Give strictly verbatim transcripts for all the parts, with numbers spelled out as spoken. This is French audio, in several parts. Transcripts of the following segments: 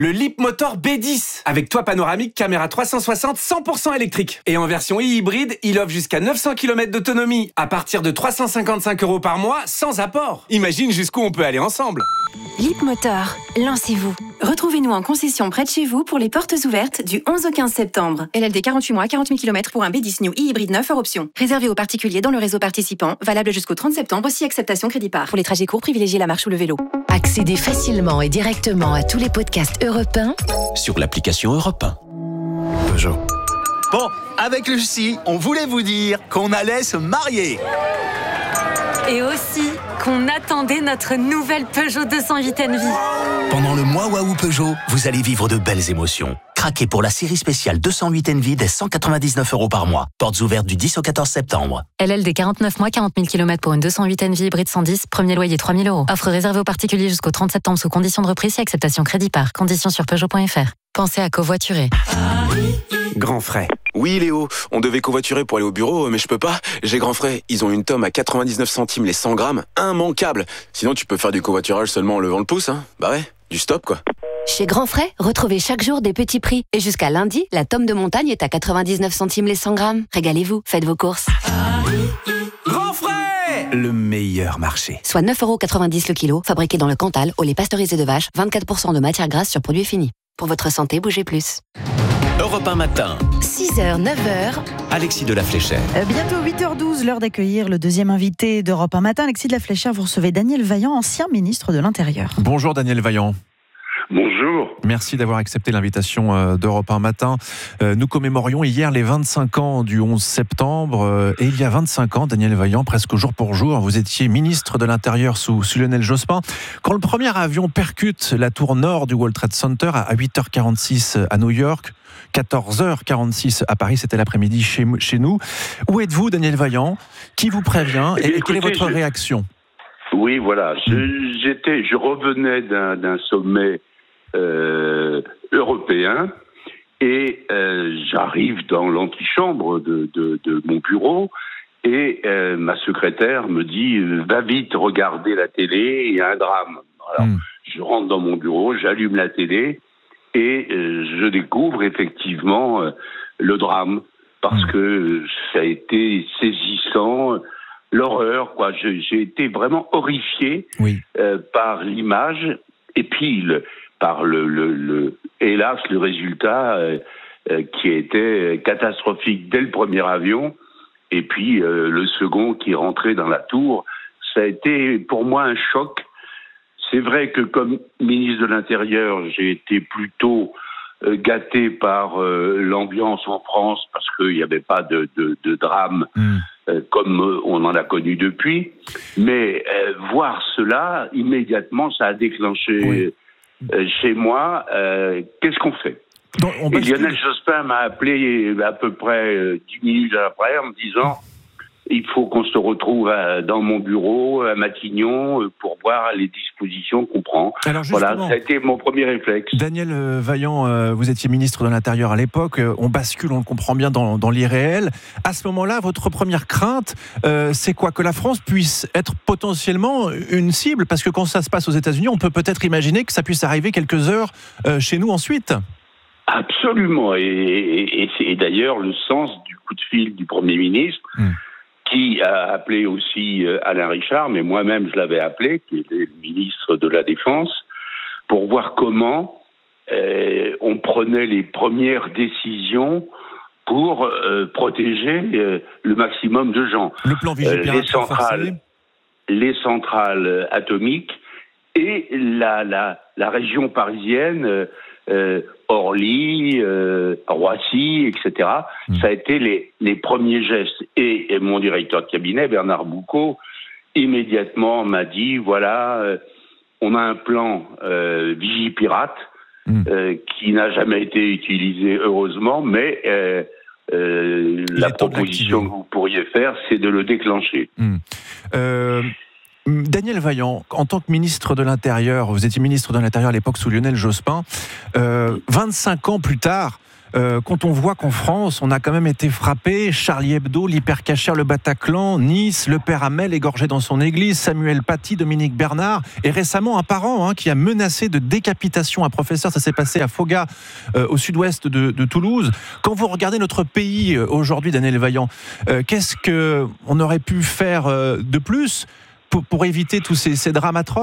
Le Leapmotor B dix, avec toit panoramique, caméra trois cent soixante, cent pour cent électrique. Et en version e-hybride, il offre jusqu'à neuf cents kilomètres d'autonomie, à partir de trois cent cinquante-cinq euros par mois, sans apport. Imagine jusqu'où on peut aller ensemble. Leapmotor, lancez-vous. Retrouvez-nous en concession près de chez vous pour les portes ouvertes du onze au quinze septembre. L L D quarante-huit mois, quarante mille kilomètres pour un B dix New e-hybride neuf hors option. Réservé aux particuliers dans le réseau participant, valable jusqu'au trente septembre, si acceptation crédit par. Pour les trajets courts, privilégiez la marche ou le vélo. Accédez facilement et directement à tous les podcasts Europe un sur l'application Europe un. Peugeot. Bon, avec Lucie, on voulait vous dire qu'on allait se marier. Et aussi qu'on attendait notre nouvelle Peugeot deux cent huit Envy. Pendant le mois Waouh Peugeot, vous allez vivre de belles émotions. Craquez pour la série spéciale deux cent huit Envy dès cent quatre-vingt-dix-neuf euros par mois. Portes ouvertes du dix au quatorze septembre. L L D quarante-neuf mois, quarante mille kilomètres pour une deux cent huit Envy hybride cent dix, premier loyer trois mille euros. Offre réservée aux particuliers jusqu'au trente septembre sous conditions de reprise et acceptation crédit par. Conditions sur Peugeot point F R. Pensez à covoiturer. Grand frais. Oui Léo, on devait covoiturer pour aller au bureau, mais je peux pas. J'ai grand frais. Ils ont une tome à quatre-vingt-dix-neuf centimes les cent grammes, immanquable. Sinon tu peux faire du covoiturage seulement en levant le pouce, hein. Bah ouais, du stop quoi. Chez Grand Frais, retrouvez chaque jour des petits prix. Et jusqu'à lundi, la tome de montagne est à quatre-vingt-dix-neuf centimes les cent grammes. Régalez-vous, faites vos courses. Grand frais, le meilleur marché. Soit neuf euros quatre-vingt-dix le kilo, fabriqué dans le Cantal, au lait pasteurisé de vache, vingt-quatre pour cent de matière grasse sur produit fini. Pour votre santé, bougez plus. Europe un matin. six heures, neuf heures. Alexis de la Fléchère. Euh, bientôt huit heures douze, l'heure d'accueillir le deuxième invité d'Europe un matin. Alexis de la Fléchère, vous recevez Daniel Vaillant, ancien ministre de l'Intérieur. Bonjour Daniel Vaillant. Bonjour. Merci d'avoir accepté l'invitation d'Europe un matin. Nous commémorions hier les vingt-cinq ans du onze septembre. Et il y a vingt-cinq ans, Daniel Vaillant, presque jour pour jour, vous étiez ministre de l'Intérieur sous, sous Lionel Jospin. Quand le premier avion percute la tour nord du World Trade Center à huit heures quarante-six à New York, quatorze heures quarante-six à Paris, c'était l'après-midi chez, chez nous. Où êtes-vous, Daniel Vaillant? Qui vous prévient? Et, et Écoutez, quelle est votre je... réaction? Oui, voilà. Je, j'étais, je revenais d'un, d'un sommet Euh, européen et euh, j'arrive dans l'antichambre de, de, de mon bureau et euh, ma secrétaire me dit euh, va vite regarder la télé, il y a un drame. Alors mmh. je rentre dans mon bureau, j'allume la télé et euh, je découvre effectivement euh, le drame parce mmh. que ça a été saisissant, l'horreur quoi. Je, j'ai été vraiment horrifié oui. euh, par l'image et puis le par le, le, le, hélas, le résultat euh, euh, qui était catastrophique dès le premier avion, et puis euh, le second qui est rentré dans la tour. Ça a été pour moi un choc. C'est vrai que comme ministre de l'Intérieur, j'ai été plutôt euh, gâté par euh, l'ambiance en France, parce qu'il n'y avait pas de, de, de drame mmh. euh, comme euh, on en a connu depuis. Mais euh, voir cela, immédiatement, ça a déclenché... Oui. Euh, chez moi, euh, qu'est-ce qu'on fait? Donc, on Et Lionel Jospin m'a appelé à peu près euh, dix minutes après en me disant il faut qu'on se retrouve à, dans mon bureau à Matignon euh, pour voir les dispositions qu'on prend. Alors voilà, ça a été mon premier réflexe. Daniel euh, Vaillant, euh, vous étiez ministre de l'Intérieur à l'époque. Euh, on bascule, on le comprend bien, dans, dans l'irréel. À ce moment-là, votre première crainte, euh, c'est quoi? Que la France puisse être potentiellement une cible? Parce que quand ça se passe aux États-Unis, on peut peut-être imaginer que ça puisse arriver quelques heures euh, chez nous ensuite. Absolument. Et, et, et c'est d'ailleurs le sens du coup de fil du Premier ministre. Hum. Qui a appelé aussi Alain Richard, mais moi-même je l'avais appelé, qui était le ministre de la Défense, pour voir comment euh, on prenait les premières décisions pour euh, protéger euh, le maximum de gens. Le plan Vigipirate, euh, les centrales, les centrales atomiques et la, la, la région parisienne. Euh, Euh, Orly, euh, Roissy, et cetera. Mmh. Ça a été les, les premiers gestes. Et, et mon directeur de cabinet, Bernard Boucaud, immédiatement m'a dit, voilà, euh, on a un plan euh, Vigipirate mmh. euh, qui n'a jamais été utilisé, heureusement, mais euh, euh, la proposition que vous pourriez faire, c'est de le déclencher. Mmh. Euh... Daniel Vaillant, en tant que ministre de l'Intérieur, vous étiez ministre de l'Intérieur à l'époque sous Lionel Jospin, euh, vingt-cinq ans plus tard, euh, quand on voit qu'en France, on a quand même été frappé, Charlie Hebdo, l'Hypercacher, le Bataclan, Nice, le père Hamel égorgé dans son église, Samuel Paty, Dominique Bernard, et récemment un parent hein, qui a menacé de décapitation un professeur, ça s'est passé à Foga, euh, au sud-ouest de, de Toulouse. Quand vous regardez notre pays euh, aujourd'hui, Daniel Vaillant, euh, qu'est-ce qu'on aurait pu faire euh, de plus pour, pour éviter tous ces, ces drames atroces ?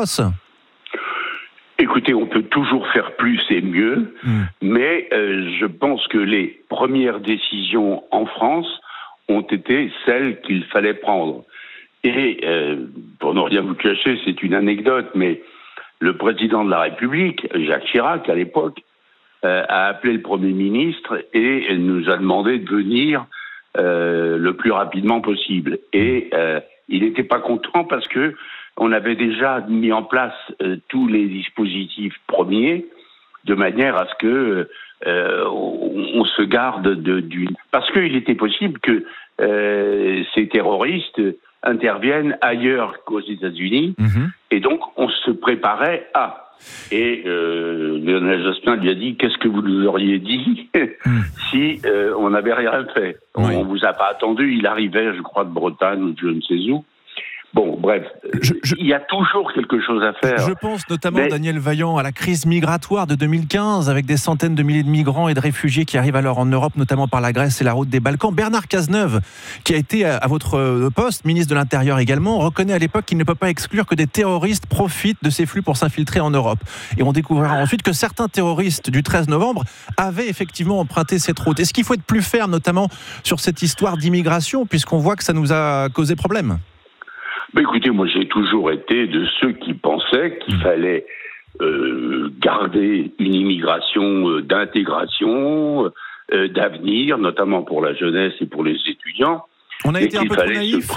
Écoutez, on peut toujours faire plus et mieux, mmh. mais euh, je pense que les premières décisions en France ont été celles qu'il fallait prendre. Et, euh, pour ne rien vous cacher, c'est une anecdote, mais le président de la République, Jacques Chirac, à l'époque, euh, a appelé le Premier ministre et nous a demandé de venir euh, le plus rapidement possible. Et euh, il n'était pas content parce que on avait déjà mis en place euh, tous les dispositifs premiers de manière à ce que euh, on, on se garde de, d'une... Parce qu'il était possible que euh, ces terroristes interviennent ailleurs qu'aux États-Unis, mmh. et donc on se préparait à... Et euh, Lionel Jospin lui a dit « Qu'est-ce que vous nous auriez dit mmh. si euh, on n'avait rien fait ?» Oui. On ne vous a pas attendu, il arrivait, je crois, de Bretagne ou de je ne sais où. Bon, bref, je, je, il y a toujours quelque chose à faire. Je pense notamment, mais... Daniel Vaillant, à la crise migratoire de deux mille quinze, avec des centaines de milliers de migrants et de réfugiés qui arrivent alors en Europe, notamment par la Grèce et la route des Balkans. Bernard Cazeneuve, qui a été à votre poste, ministre de l'Intérieur également, reconnaît à l'époque qu'il ne peut pas exclure que des terroristes profitent de ces flux pour s'infiltrer en Europe. Et on découvrira ensuite que certains terroristes du treize novembre avaient effectivement emprunté cette route. Est-ce qu'il faut être plus ferme, notamment sur cette histoire d'immigration, puisqu'on voit que ça nous a causé problème ? Ben écoutez, moi j'ai toujours été de ceux qui pensaient qu'il fallait euh, garder une immigration euh, d'intégration, euh, d'avenir, notamment pour la jeunesse et pour les étudiants. On a été un peu trop naïf.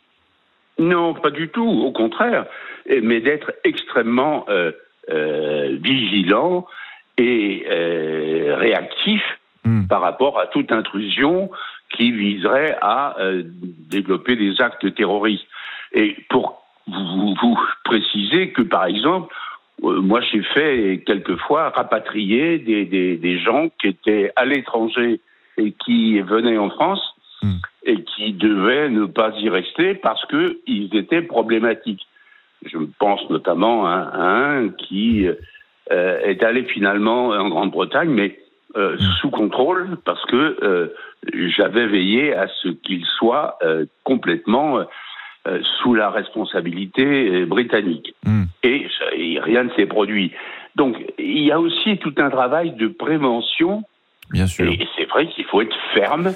Non, pas du tout, au contraire, mais d'être extrêmement euh, euh, vigilant et euh, réactif mmh. par rapport à toute intrusion qui viserait à euh, développer des actes terroristes. Et pour vous, vous préciser que, par exemple, euh, moi j'ai fait quelquefois rapatrier des, des, des gens qui étaient à l'étranger et qui venaient en France mmh. et qui devaient ne pas y rester parce qu'ils étaient problématiques. Je pense notamment à, à un qui euh, est allé finalement en Grande-Bretagne, mais euh, mmh. sous contrôle, parce que euh, j'avais veillé à ce qu'il soit euh, complètement... Euh, sous la responsabilité britannique. Mmh. Et, et rien ne s'est produit. Donc, il y a aussi tout un travail de prévention. Bien sûr. Et c'est vrai qu'il faut être ferme,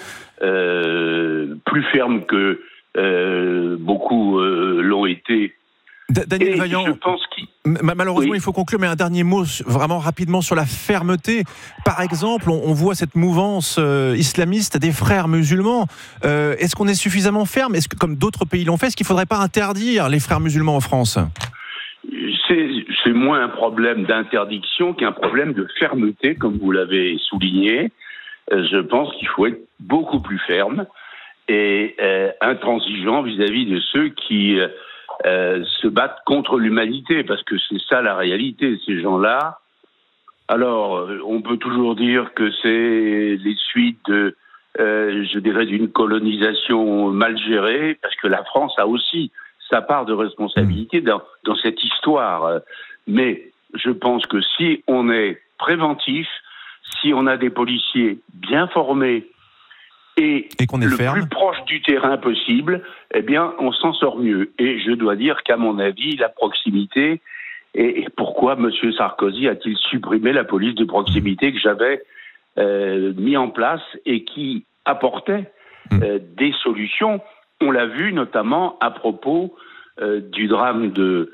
euh, plus ferme que euh, beaucoup euh, l'ont été. Daniel Vaillant, je pense qu'il... malheureusement, oui. il faut conclure, mais un dernier mot vraiment rapidement sur la fermeté. Par exemple, on, on voit cette mouvance euh, islamiste des frères musulmans. Euh, est-ce qu'on est suffisamment ferme ? Est-ce que, comme d'autres pays l'ont fait, est-ce qu'il ne faudrait pas interdire les frères musulmans en France ? c'est, c'est moins un problème d'interdiction qu'un problème de fermeté, comme vous l'avez souligné. Euh, je pense qu'il faut être beaucoup plus ferme et euh, intransigeant vis-à-vis de ceux qui... Euh, Euh, se battent contre l'humanité, parce que c'est ça la réalité, ces gens-là. Alors, on peut toujours dire que c'est les suites de, euh, je dirais, d'une colonisation mal gérée, parce que la France a aussi sa part de responsabilité dans, dans cette histoire. Mais je pense que si on est préventif, si on a des policiers bien formés, et, et qu'on est le ferme. plus proche du terrain possible, eh bien, on s'en sort mieux. Et je dois dire qu'à mon avis, la proximité, et, et pourquoi M. Sarkozy a-t-il supprimé la police de proximité que j'avais euh, mis en place et qui apportait euh, des solutions. On l'a vu notamment à propos euh, du drame de,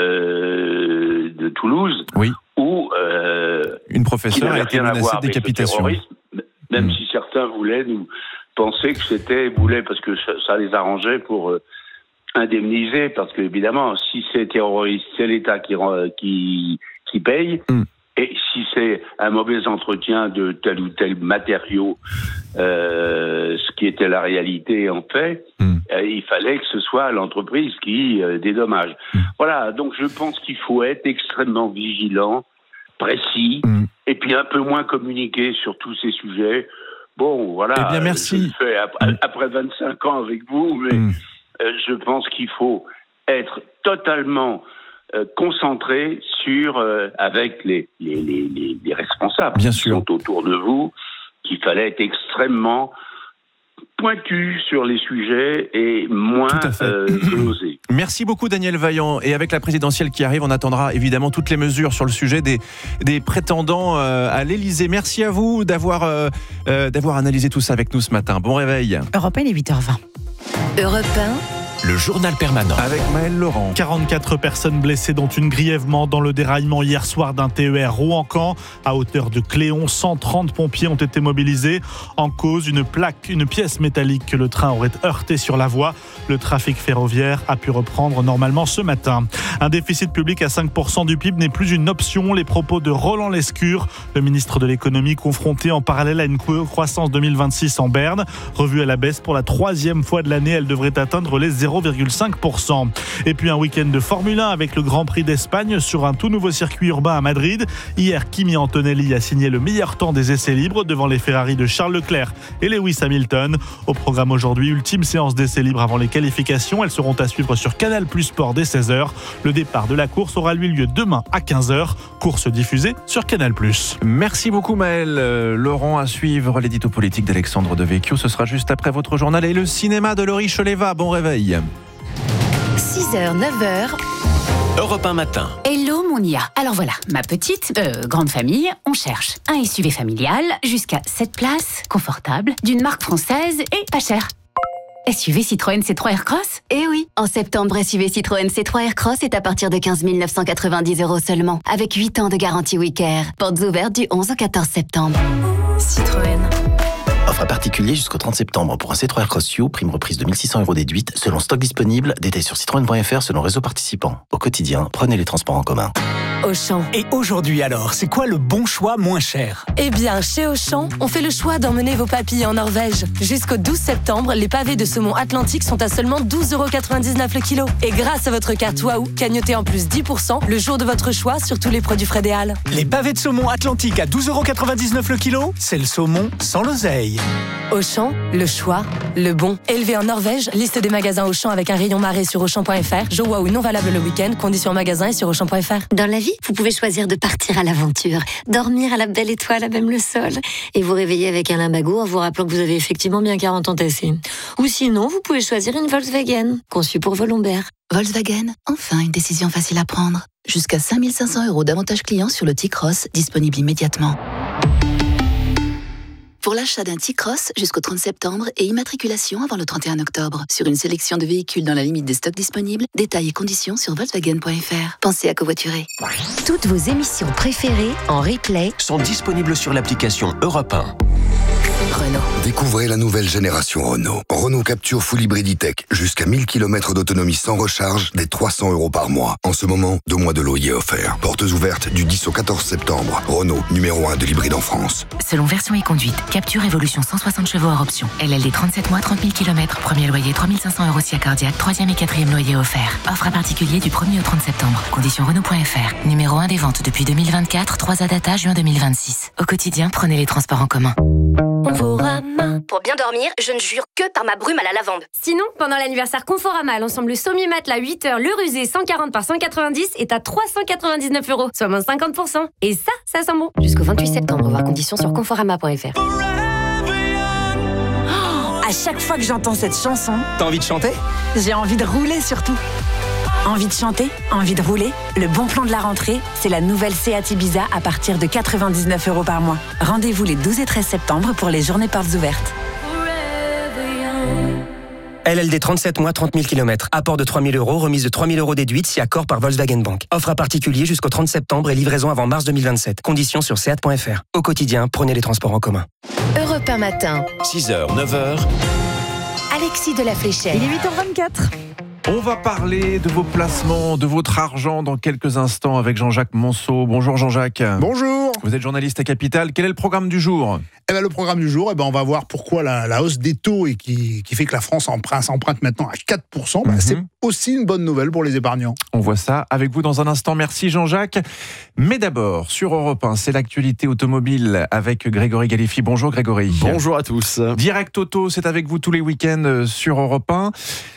euh, de Toulouse, oui. où euh, une professeure a été menacée de décapitation. Même mmh. si certains voulaient nous penser que c'était, voulaient, parce que ça, ça les arrangeait pour euh, indemniser, parce que évidemment, si c'est terroriste, c'est l'État qui, qui, qui paye, mmh. et si c'est un mauvais entretien de tel ou tel matériau, euh, ce qui était la réalité en fait, mmh. euh, il fallait que ce soit l'entreprise qui euh, dédommage. Mmh. Voilà, donc je pense qu'il faut être extrêmement vigilant, précis, mmh. et puis un peu moins communiquer sur tous ces sujets. Bon, voilà. Eh bien, merci. Je le fais après, après vingt-cinq ans avec vous, mais mmh. euh, je pense qu'il faut être totalement euh, concentré sur, euh, avec les, les, les, les, les responsables Bien qui sûr. sont autour de vous, qu'il fallait être extrêmement pointu sur les sujets et moins euh, osé. Merci beaucoup Daniel Vaillant, et avec la présidentielle qui arrive, on attendra évidemment toutes les mesures sur le sujet des, des prétendants euh, à l'Élysée. Merci à vous d'avoir, euh, euh, d'avoir analysé tout ça avec nous ce matin. Bon réveil. Europe un, il est huit heures vingt. Europe un. Le journal permanent. Avec Maël Laurent. quarante-quatre personnes blessées, dont une grièvement dans le déraillement hier soir d'un T E R Rouen-Caen. À hauteur de Cléon, cent trente pompiers ont été mobilisés. En cause, une plaque, une pièce métallique que le train aurait heurté sur la voie. Le trafic ferroviaire a pu reprendre normalement ce matin. Un déficit public à cinq pour cent du P I B n'est plus une option. Les propos de Roland Lescure, le ministre de l'économie, confronté en parallèle à une croissance deux mille vingt-six en berne. Revue à la baisse pour la troisième fois de l'année, elle devrait atteindre les zéro virgule cinq pour cent. Et puis un week-end de Formule un avec le Grand Prix d'Espagne sur un tout nouveau circuit urbain à Madrid. Hier, Kimi Antonelli a signé le meilleur temps des essais libres devant les Ferrari de Charles Leclerc et Lewis Hamilton. Au programme aujourd'hui, ultime séance d'essais libres avant les qualifications. Elles seront à suivre sur Canal Plus Sport dès seize heures. Le départ de la course aura lui lieu demain à quinze heures. Course diffusée sur Canal Plus. Merci beaucoup Maël. Euh, Laurent, à suivre l'édito politique d'Alexandre Devecchio. Ce sera juste après votre journal et le cinéma de Laurie Choleva. Bon réveil. six heures, neuf heures. Europe un matin. Hello Mounia. Alors voilà, ma petite, euh, grande famille, on cherche un S U V familial jusqu'à sept places, confortable, d'une marque française et pas cher. S U V Citroën C trois Aircross ? Eh oui, en septembre, S U V Citroën C trois Aircross est à partir de quinze mille neuf cent quatre-vingt-dix euros seulement, avec huit ans de garantie Wicker. Portes ouvertes du onze au quatorze septembre. Citroën. Offre à particulier jusqu'au trente septembre pour un C trois Aircross U, prime reprise de mille six cents euros déduite, selon stock disponible, détail sur citroën point f r selon réseau participant. Au quotidien, prenez les transports en commun. Auchan. Et aujourd'hui alors, c'est quoi le bon choix moins cher ? Eh bien, chez Auchan, on fait le choix d'emmener vos papilles en Norvège. Jusqu'au douze septembre, les pavés de saumon Atlantique sont à seulement douze euros quatre-vingt-dix-neuf le kilo. Et grâce à votre carte Waouh, cagnotez en plus dix pour cent le jour de votre choix sur tous les produits Frédéal. Les pavés de saumon Atlantique à douze euros quatre-vingt-dix-neuf le kilo, c'est le saumon sans l'oseille. Auchan, le choix, le bon. Élevé en Norvège, liste des magasins Auchan avec un rayon marée sur Auchan point f r. Joe Waouh non valable le week-end, conditions en magasin et sur Auchan point f r. Dans la vie, vous pouvez choisir de partir à l'aventure, dormir à la belle étoile à même le sol, et vous réveiller avec un lumbago en vous rappelant que vous avez effectivement bien quarante ans tassés. Ou sinon, vous pouvez choisir une Volkswagen, conçue pour vos lombaires. Volkswagen, enfin une décision facile à prendre. Jusqu'à cinq mille cinq cents euros d'avantages clients sur le T-Cross, disponible immédiatement. Pour l'achat d'un T-Cross jusqu'au trente septembre et immatriculation avant le trente et un octobre. Sur une sélection de véhicules dans la limite des stocks disponibles, détails et conditions sur volkswagen point f r. Pensez à covoiturer. Toutes vos émissions préférées en replay sont disponibles sur l'application Europe un. Renault. Découvrez la nouvelle génération Renault. Renault Capture Full Hybrid E-Tech. Jusqu'à mille kilomètres d'autonomie sans recharge, dès trois cents euros par mois. En ce moment, deux mois de loyer offerts. Portes ouvertes du dix au quatorze septembre. Renault, numéro un de l'hybride en France. Selon version et conduite, Capture Evolution cent soixante chevaux hors option. L L D trente-sept mois, trente mille kilomètres. Premier loyer trois mille cinq cents euros si cardiaque. Troisième et quatrième loyer offert. Offre à particulier du premier au trente septembre. Conditions Renault point f r. Numéro un des ventes depuis deux mille vingt-quatre. trois A data juin deux mille vingt-six. Au quotidien, prenez les transports en commun. Conforama. Pour bien dormir, je ne jure que par ma brume à la lavande. Sinon, pendant l'anniversaire Conforama, l'ensemble Sommier Matelas huit heures, le rusé cent quarante par cent quatre-vingt-dix est à trois cent quatre-vingt-dix-neuf euros, soit moins cinquante pour cent. Et ça, ça sent bon. Jusqu'au vingt-huit septembre, voir conditions sur conforama point f r. Oh, à chaque fois que j'entends cette chanson, t'as envie de chanter ? J'ai envie de rouler surtout. Envie de chanter, envie de rouler. Le bon plan de la rentrée, c'est la nouvelle Seat Ibiza à partir de quatre-vingt-dix-neuf euros par mois. Rendez-vous les douze et treize septembre pour les journées portes ouvertes. L L D trente-sept mois, trente mille kilomètres. Apport de trois mille euros, remise de trois mille euros déduite si accord par Volkswagen Bank. Offre à particulier jusqu'au trente septembre et livraison avant mars deux mille vingt-sept. Conditions sur seat point f r. Au quotidien, prenez les transports en commun. Europe un matin. six heures, neuf heures. Alexis de la Fléchère. Il est huit heures vingt-quatre. On va parler de vos placements, de votre argent dans quelques instants avec Jean-Jacques Monceau. Bonjour Jean-Jacques. Bonjour. Vous êtes journaliste à Capital. Quel est le programme du jour ? Eh ben, le programme du jour, eh ben, on va voir pourquoi la, la hausse des taux et qui, qui fait que la France emprunte, emprunte maintenant à quatre pour cent. Ben, mm-hmm. C'est aussi une bonne nouvelle pour les épargnants. On voit ça avec vous dans un instant. Merci Jean-Jacques. Mais d'abord, sur Europe un, c'est l'actualité automobile avec Grégory Galifi. Bonjour Grégory. Bonjour à tous. Direct Auto, c'est avec vous tous les week-ends sur Europe un.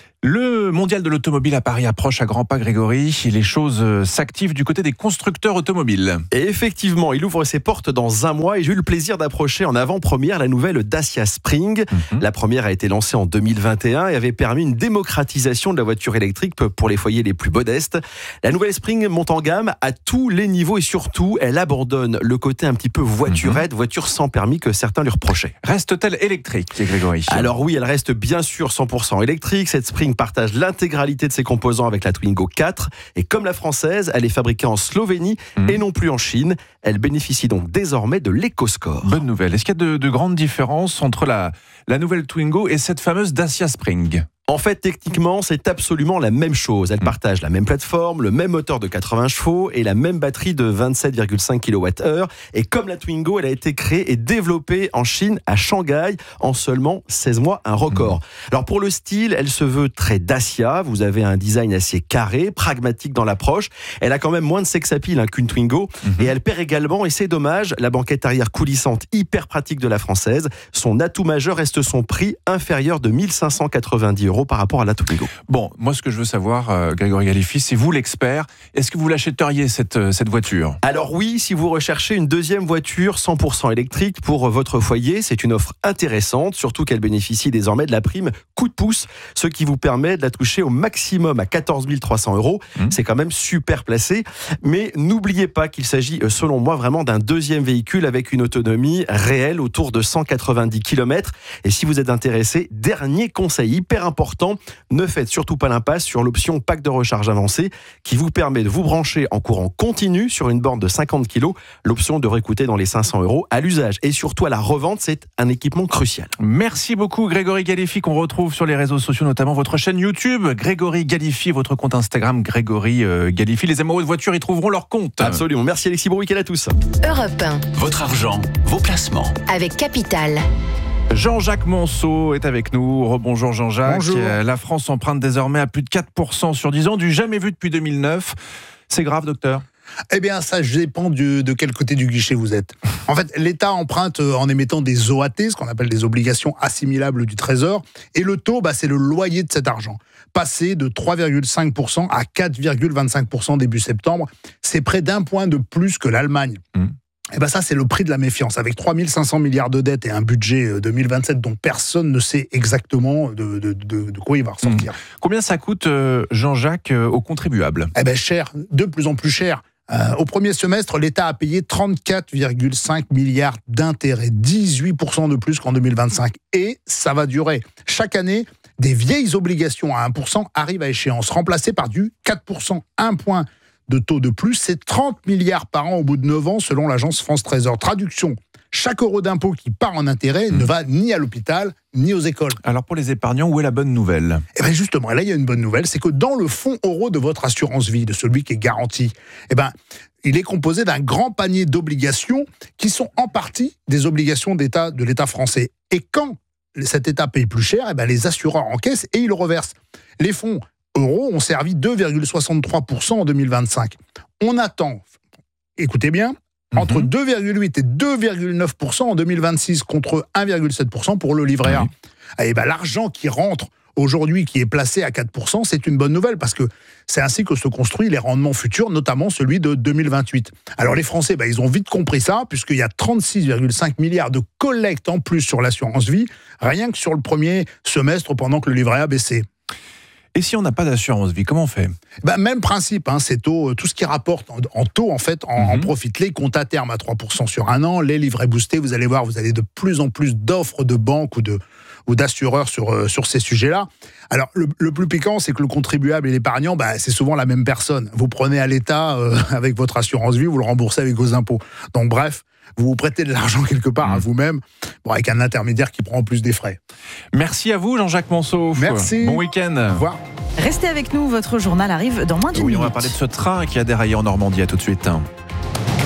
Le mondial de l'automobile à Paris approche à grands pas, Grégory, et les choses s'activent du côté des constructeurs automobiles. Et effectivement, il ouvre ses portes dans un mois et j'ai eu le plaisir d'approcher en avant-première la nouvelle Dacia Spring. Mm-hmm. La première a été lancée en deux mille vingt et un et avait permis une démocratisation de la voiture électrique pour les foyers les plus modestes. La nouvelle Spring monte en gamme à tous les niveaux et surtout, elle abandonne le côté un petit peu voiturette, mm-hmm. voiture sans permis que certains lui reprochaient. Reste-t-elle électrique, Grégory ? Alors oui, elle reste bien sûr cent pour cent électrique. Cette Spring partage l'intégralité de ses composants avec la Twingo quatre et comme la française, elle est fabriquée en Slovénie mmh. et non plus en Chine. Elle bénéficie donc désormais de l'EcoScore. Bonne nouvelle. Est-ce qu'il y a de, de grandes différences entre la, la nouvelle Twingo et cette fameuse Dacia Spring ? En fait, techniquement, c'est absolument la même chose. Elle partage la même plateforme, le même moteur de quatre-vingts chevaux et la même batterie de vingt-sept virgule cinq kilowattheures. Et comme la Twingo, elle a été créée et développée en Chine, à Shanghai, en seulement seize mois, un record. Mmh. Alors pour le style, elle se veut très Dacia. Vous avez un design assez carré, pragmatique dans l'approche. Elle a quand même moins de sex appeal hein, qu'une Twingo. Mmh. Et elle perd également, et c'est dommage, la banquette arrière coulissante hyper pratique de la française. Son atout majeur reste son prix inférieur de mille cinq cent quatre-vingt-dix euros par rapport à la Twingo. Bon, moi ce que je veux savoir, euh, Grégory Galifi, c'est vous l'expert. Est-ce que vous l'achèteriez cette, euh, cette voiture ? Alors oui, si vous recherchez une deuxième voiture cent pour cent électrique pour votre foyer, c'est une offre intéressante, surtout qu'elle bénéficie désormais de la prime coup de pouce, ce qui vous permet de la toucher au maximum à quatorze mille trois cents euros. Mmh. C'est quand même super placé. Mais n'oubliez pas qu'il s'agit, selon moi, vraiment d'un deuxième véhicule avec une autonomie réelle autour de cent quatre-vingt-dix kilomètres. Et si vous êtes intéressé, dernier conseil hyper important, ne faites surtout pas l'impasse sur l'option pack de recharge avancé qui vous permet de vous brancher en courant continu sur une borne de cinquante kilos. L'option devrait coûter dans les cinq cents euros à l'usage et surtout à la revente, c'est un équipement crucial. Merci beaucoup Grégory Galifi qu'on retrouve sur les réseaux sociaux, notamment votre chaîne YouTube Grégory Galifi, votre compte Instagram Grégory euh, Galifi. Les amoureux de voiture y trouveront leur compte. Absolument. Merci Alexis, bon week-end à tous. Europe un. Votre argent, vos placements. Avec Capital. Jean-Jacques Monceau est avec nous. Rebonjour Jean-Jacques. Bonjour. La France emprunte désormais à plus de quatre pour cent sur dix ans, du jamais vu depuis deux mille neuf. C'est grave, docteur ? Eh bien, ça dépend du, de quel côté du guichet vous êtes. En fait, l'État emprunte en émettant des O A T, ce qu'on appelle des obligations assimilables du Trésor, et le taux, bah, c'est le loyer de cet argent. Passé de trois virgule cinq pour cent à quatre virgule vingt-cinq pour cent début septembre, c'est près d'un point de plus que l'Allemagne. Mmh. Et ben ça, c'est le prix de la méfiance. Avec trois mille cinq cents milliards de dettes et un budget deux mille vingt-sept dont personne ne sait exactement de, de, de, de quoi il va ressortir. Mmh. Combien ça coûte, Jean-Jacques, aux contribuables ? Eh ben cher, de plus en plus cher. Euh, au premier semestre, l'État a payé trente-quatre virgule cinq milliards d'intérêts, dix-huit pour cent de plus qu'en deux mille vingt-cinq. Et ça va durer. Chaque année, des vieilles obligations à un pour cent arrivent à échéance, remplacées par du quatre pour cent, un point de taux de plus, c'est trente milliards par an au bout de neuf ans selon l'agence France Trésor. Traduction, chaque euro d'impôt qui part en intérêt mmh. ne va ni à l'hôpital, ni aux écoles. Alors pour les épargnants, où est la bonne nouvelle ? Eh bien justement, là il y a une bonne nouvelle, c'est que dans le fonds euro de votre assurance vie, de celui qui est garanti, eh ben, il est composé d'un grand panier d'obligations qui sont en partie des obligations d'État, de l'État français. Et quand cet État paye plus cher, eh ben, les assureurs encaissent et ils le reversent. Les fonds euros ont servi deux virgule soixante-trois pour cent en deux mille vingt-cinq. On attend, écoutez bien, entre mmh. deux virgule huit et deux virgule neuf pour cent en deux mille vingt-six contre un virgule sept pour cent pour le livret A. Mmh. Et ben, l'argent qui rentre aujourd'hui, qui est placé à quatre pour cent, c'est une bonne nouvelle parce que c'est ainsi que se construisent les rendements futurs, notamment celui de deux mille vingt-huit. Alors les Français, ben, ils ont vite compris ça, puisqu'il y a trente-six virgule cinq milliards de collectes en plus sur l'assurance vie, rien que sur le premier semestre pendant que le livret A baissait. Et si on n'a pas d'assurance vie, comment on fait ? Ben, même principe, hein, ces taux, tout ce qui rapporte en, en taux, en fait, en, Mm-hmm. en profite. Les comptes à terme à trois pour cent sur un an, les livrets boostés, vous allez voir, vous avez de plus en plus d'offres de banques ou de ou d'assureurs sur, euh, sur ces sujets-là. Alors, le, le plus piquant, c'est que le contribuable et l'épargnant, bah, c'est souvent la même personne. Vous prenez à l'État euh, avec votre assurance vie, vous le remboursez avec vos impôts. Donc, bref, vous vous prêtez de l'argent quelque part mmh. à vous-même, bon, avec un intermédiaire qui prend en plus des frais. Merci à vous, Jean-Jacques Monceau. Merci. Bon week-end. Au revoir. Restez avec nous, votre journal arrive dans moins d'une oui, minute. On va parler de ce train qui a déraillé en Normandie. À tout de suite. six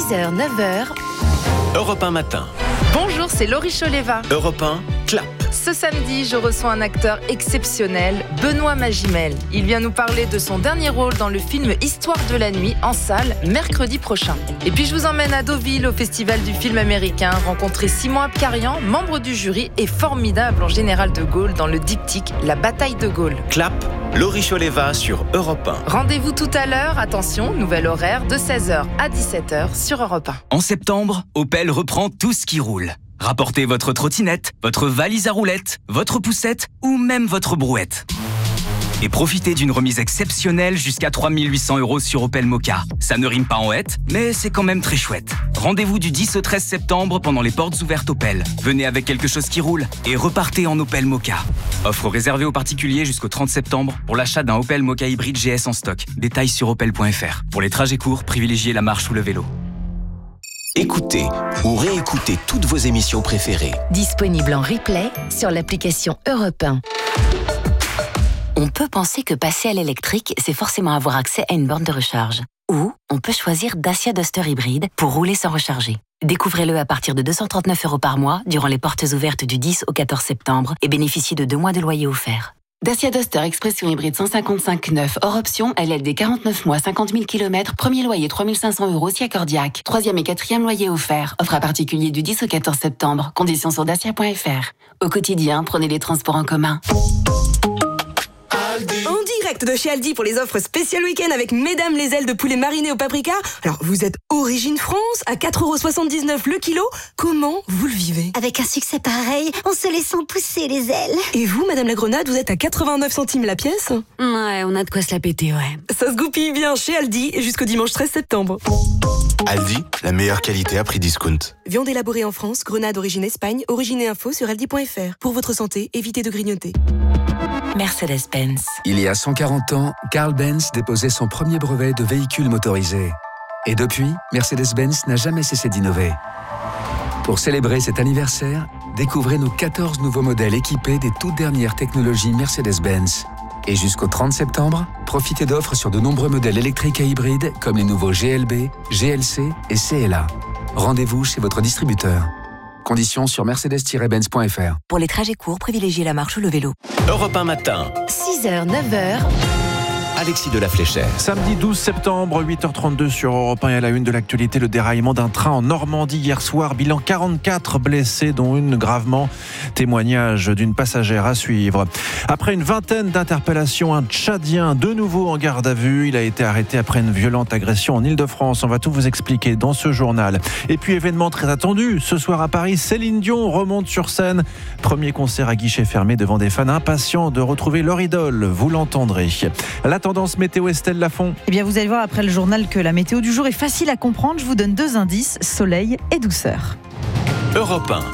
six heures, neuf heures. Europe un matin. Bonjour, c'est Laurie Choleva. Europe un, clap. Ce samedi, je reçois un acteur exceptionnel, Benoît Magimel. Il vient nous parler de son dernier rôle dans le film Histoire de la nuit, en salle, mercredi prochain. Et puis je vous emmène à Deauville, au Festival du film américain, rencontrer Simon Abkarian, membre du jury et formidable en général de Gaulle dans le diptyque La bataille de Gaulle. Clap, Laurie Choleva sur Europe un. Rendez-vous tout à l'heure, attention, nouvel horaire de seize heures à dix-sept heures sur Europe un. En septembre, Opel reprend tout ce qui roule. Rapportez votre trottinette, votre valise à roulettes, votre poussette ou même votre brouette. Et profitez d'une remise exceptionnelle jusqu'à trois mille huit cents euros sur Opel Mokka. Ça ne rime pas en hête, mais c'est quand même très chouette. Rendez-vous du dix au treize septembre pendant les portes ouvertes Opel. Venez avec quelque chose qui roule et repartez en Opel Mokka. Offre réservée aux particuliers jusqu'au trente septembre pour l'achat d'un Opel Mokka hybride G S en stock. Détails sur opel point f r. Pour les trajets courts, privilégiez la marche ou le vélo. Écoutez ou réécoutez toutes vos émissions préférées. Disponible en replay sur l'application Europe un. On peut penser que passer à l'électrique, c'est forcément avoir accès à une borne de recharge. Ou on peut choisir Dacia Duster hybride pour rouler sans recharger. Découvrez-le à partir de deux cent trente-neuf euros par mois durant les portes ouvertes du dix au quatorze septembre et bénéficiez de deux mois de loyer offert. Dacia Duster Expression hybride cent cinquante-cinq neuf hors option, L L D quarante-neuf mois, cinquante mille kilomètres, premier loyer trois mille cinq cents euros si accordiaque. Troisième et quatrième loyer offert. Offre à particulier du dix au quatorze septembre. Conditions sur dacia point f r. Au quotidien, prenez les transports en commun. En direct de chez Aldi pour les offres spéciales week-end avec Mesdames les ailes de poulet mariné au paprika. Alors, vous êtes Origine France à quatre euros soixante-dix-neuf le kilo. Comment vous le vivez? Avec un succès pareil, on se laissant pousser les ailes. Et vous, Madame la Grenade, vous êtes à quatre-vingt-neuf centimes la pièce? Ouais, on a de quoi se la péter, ouais. Ça se goupille bien chez Aldi jusqu'au dimanche treize septembre. Aldi, la meilleure qualité à prix discount. Viande élaborée en France, Grenade origine Espagne, origine et info sur aldi point f r. Pour votre santé, évitez de grignoter. Mercedes-Benz. Il y a cent quarante ans, Carl Benz déposait son premier brevet de véhicule motorisé. Et depuis, Mercedes-Benz n'a jamais cessé d'innover. Pour célébrer cet anniversaire, découvrez nos quatorze nouveaux modèles équipés des toutes dernières technologies Mercedes-Benz. Et jusqu'au trente septembre, profitez d'offres sur de nombreux modèles électriques et hybrides comme les nouveaux G L B, G L C et C L A. Rendez-vous chez votre distributeur. Conditions sur mercedes tiret benz point f r. Pour les trajets courts, privilégiez la marche ou le vélo. Europe un matin. six heures, neuf heures. Alexis de la Fléchère. Samedi douze septembre, huit heures trente-deux sur Europe un et à la une de l'actualité, le déraillement d'un train en Normandie hier soir. Bilan quarante-quatre blessés, dont une gravement. Témoignage d'une passagère à suivre. Après une vingtaine d'interpellations, un Tchadien de nouveau en garde à vue. Il a été arrêté après une violente agression en Ile-de-France. On va tout vous expliquer dans ce journal. Et puis événement très attendu, ce soir à Paris, Céline Dion remonte sur scène. Premier concert à guichet fermé devant des fans impatients de retrouver leur idole. Vous l'entendrez. La tendance météo, Estelle Lafont. Eh bien, vous allez voir après le journal que la météo du jour est facile à comprendre. Je vous donne deux indices, soleil et douceur. Europe un.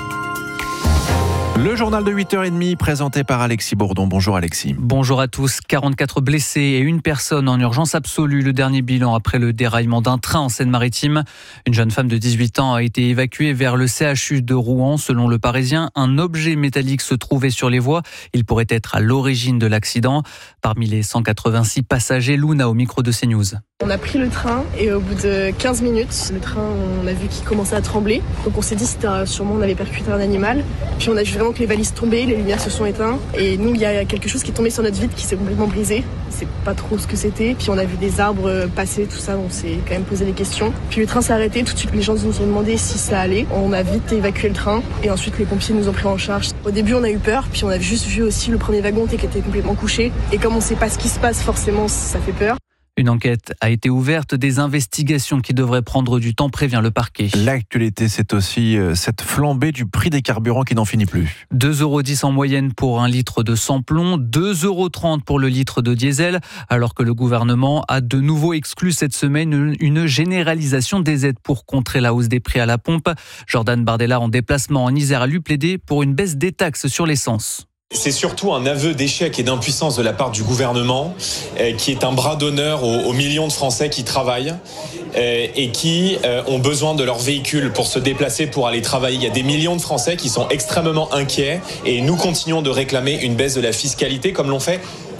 Le journal de huit heures trente présenté par Alexis Bourdon. Bonjour Alexis. Bonjour à tous. quarante-quatre blessés et une personne en urgence absolue. Le dernier bilan après le déraillement d'un train en Seine-Maritime. Une jeune femme de dix-huit ans a été évacuée vers le C H U de Rouen. Selon Le Parisien, un objet métallique se trouvait sur les voies. Il pourrait être à l'origine de l'accident. Parmi les cent quatre-vingt-six passagers, Luna au micro de CNews. On a pris le train et au bout de quinze minutes, le train, on a vu qu'il commençait à trembler. Donc on s'est dit que sûrement on avait percuté un animal. Puis on a vu vraiment que les valises tombaient, les lumières se sont éteintes. Et nous, il y a quelque chose qui est tombé sur notre vitre qui s'est complètement brisé. On sait pas trop ce que c'était. Puis on a vu des arbres passer, tout ça, on s'est quand même posé des questions. Puis le train s'est arrêté, tout de suite les gens nous ont demandé si ça allait. On a vite évacué le train et ensuite les pompiers nous ont pris en charge. Au début on a eu peur, puis on a juste vu aussi le premier wagon qui était complètement couché. Et comme on sait pas ce qui se passe, forcément ça fait peur. Une enquête a été ouverte, des investigations qui devraient prendre du temps, prévient le parquet. L'actualité, c'est aussi cette flambée du prix des carburants qui n'en finit plus. deux euros dix en moyenne pour un litre de sans-plomb, deux euros trente pour le litre de diesel, alors que le gouvernement a de nouveau exclu cette semaine une généralisation des aides pour contrer la hausse des prix à la pompe. Jordan Bardella, en déplacement en Isère, a lui plaidé pour une baisse des taxes sur l'essence. C'est surtout un aveu d'échec et d'impuissance de la part du gouvernement, euh, qui est un bras d'honneur aux, aux millions de Français qui travaillent euh, et qui euh, ont besoin de leur véhicule pour se déplacer, pour aller travailler. Il y a des millions de Français qui sont extrêmement inquiets et nous continuons de réclamer une baisse de la fiscalité comme l'ont fait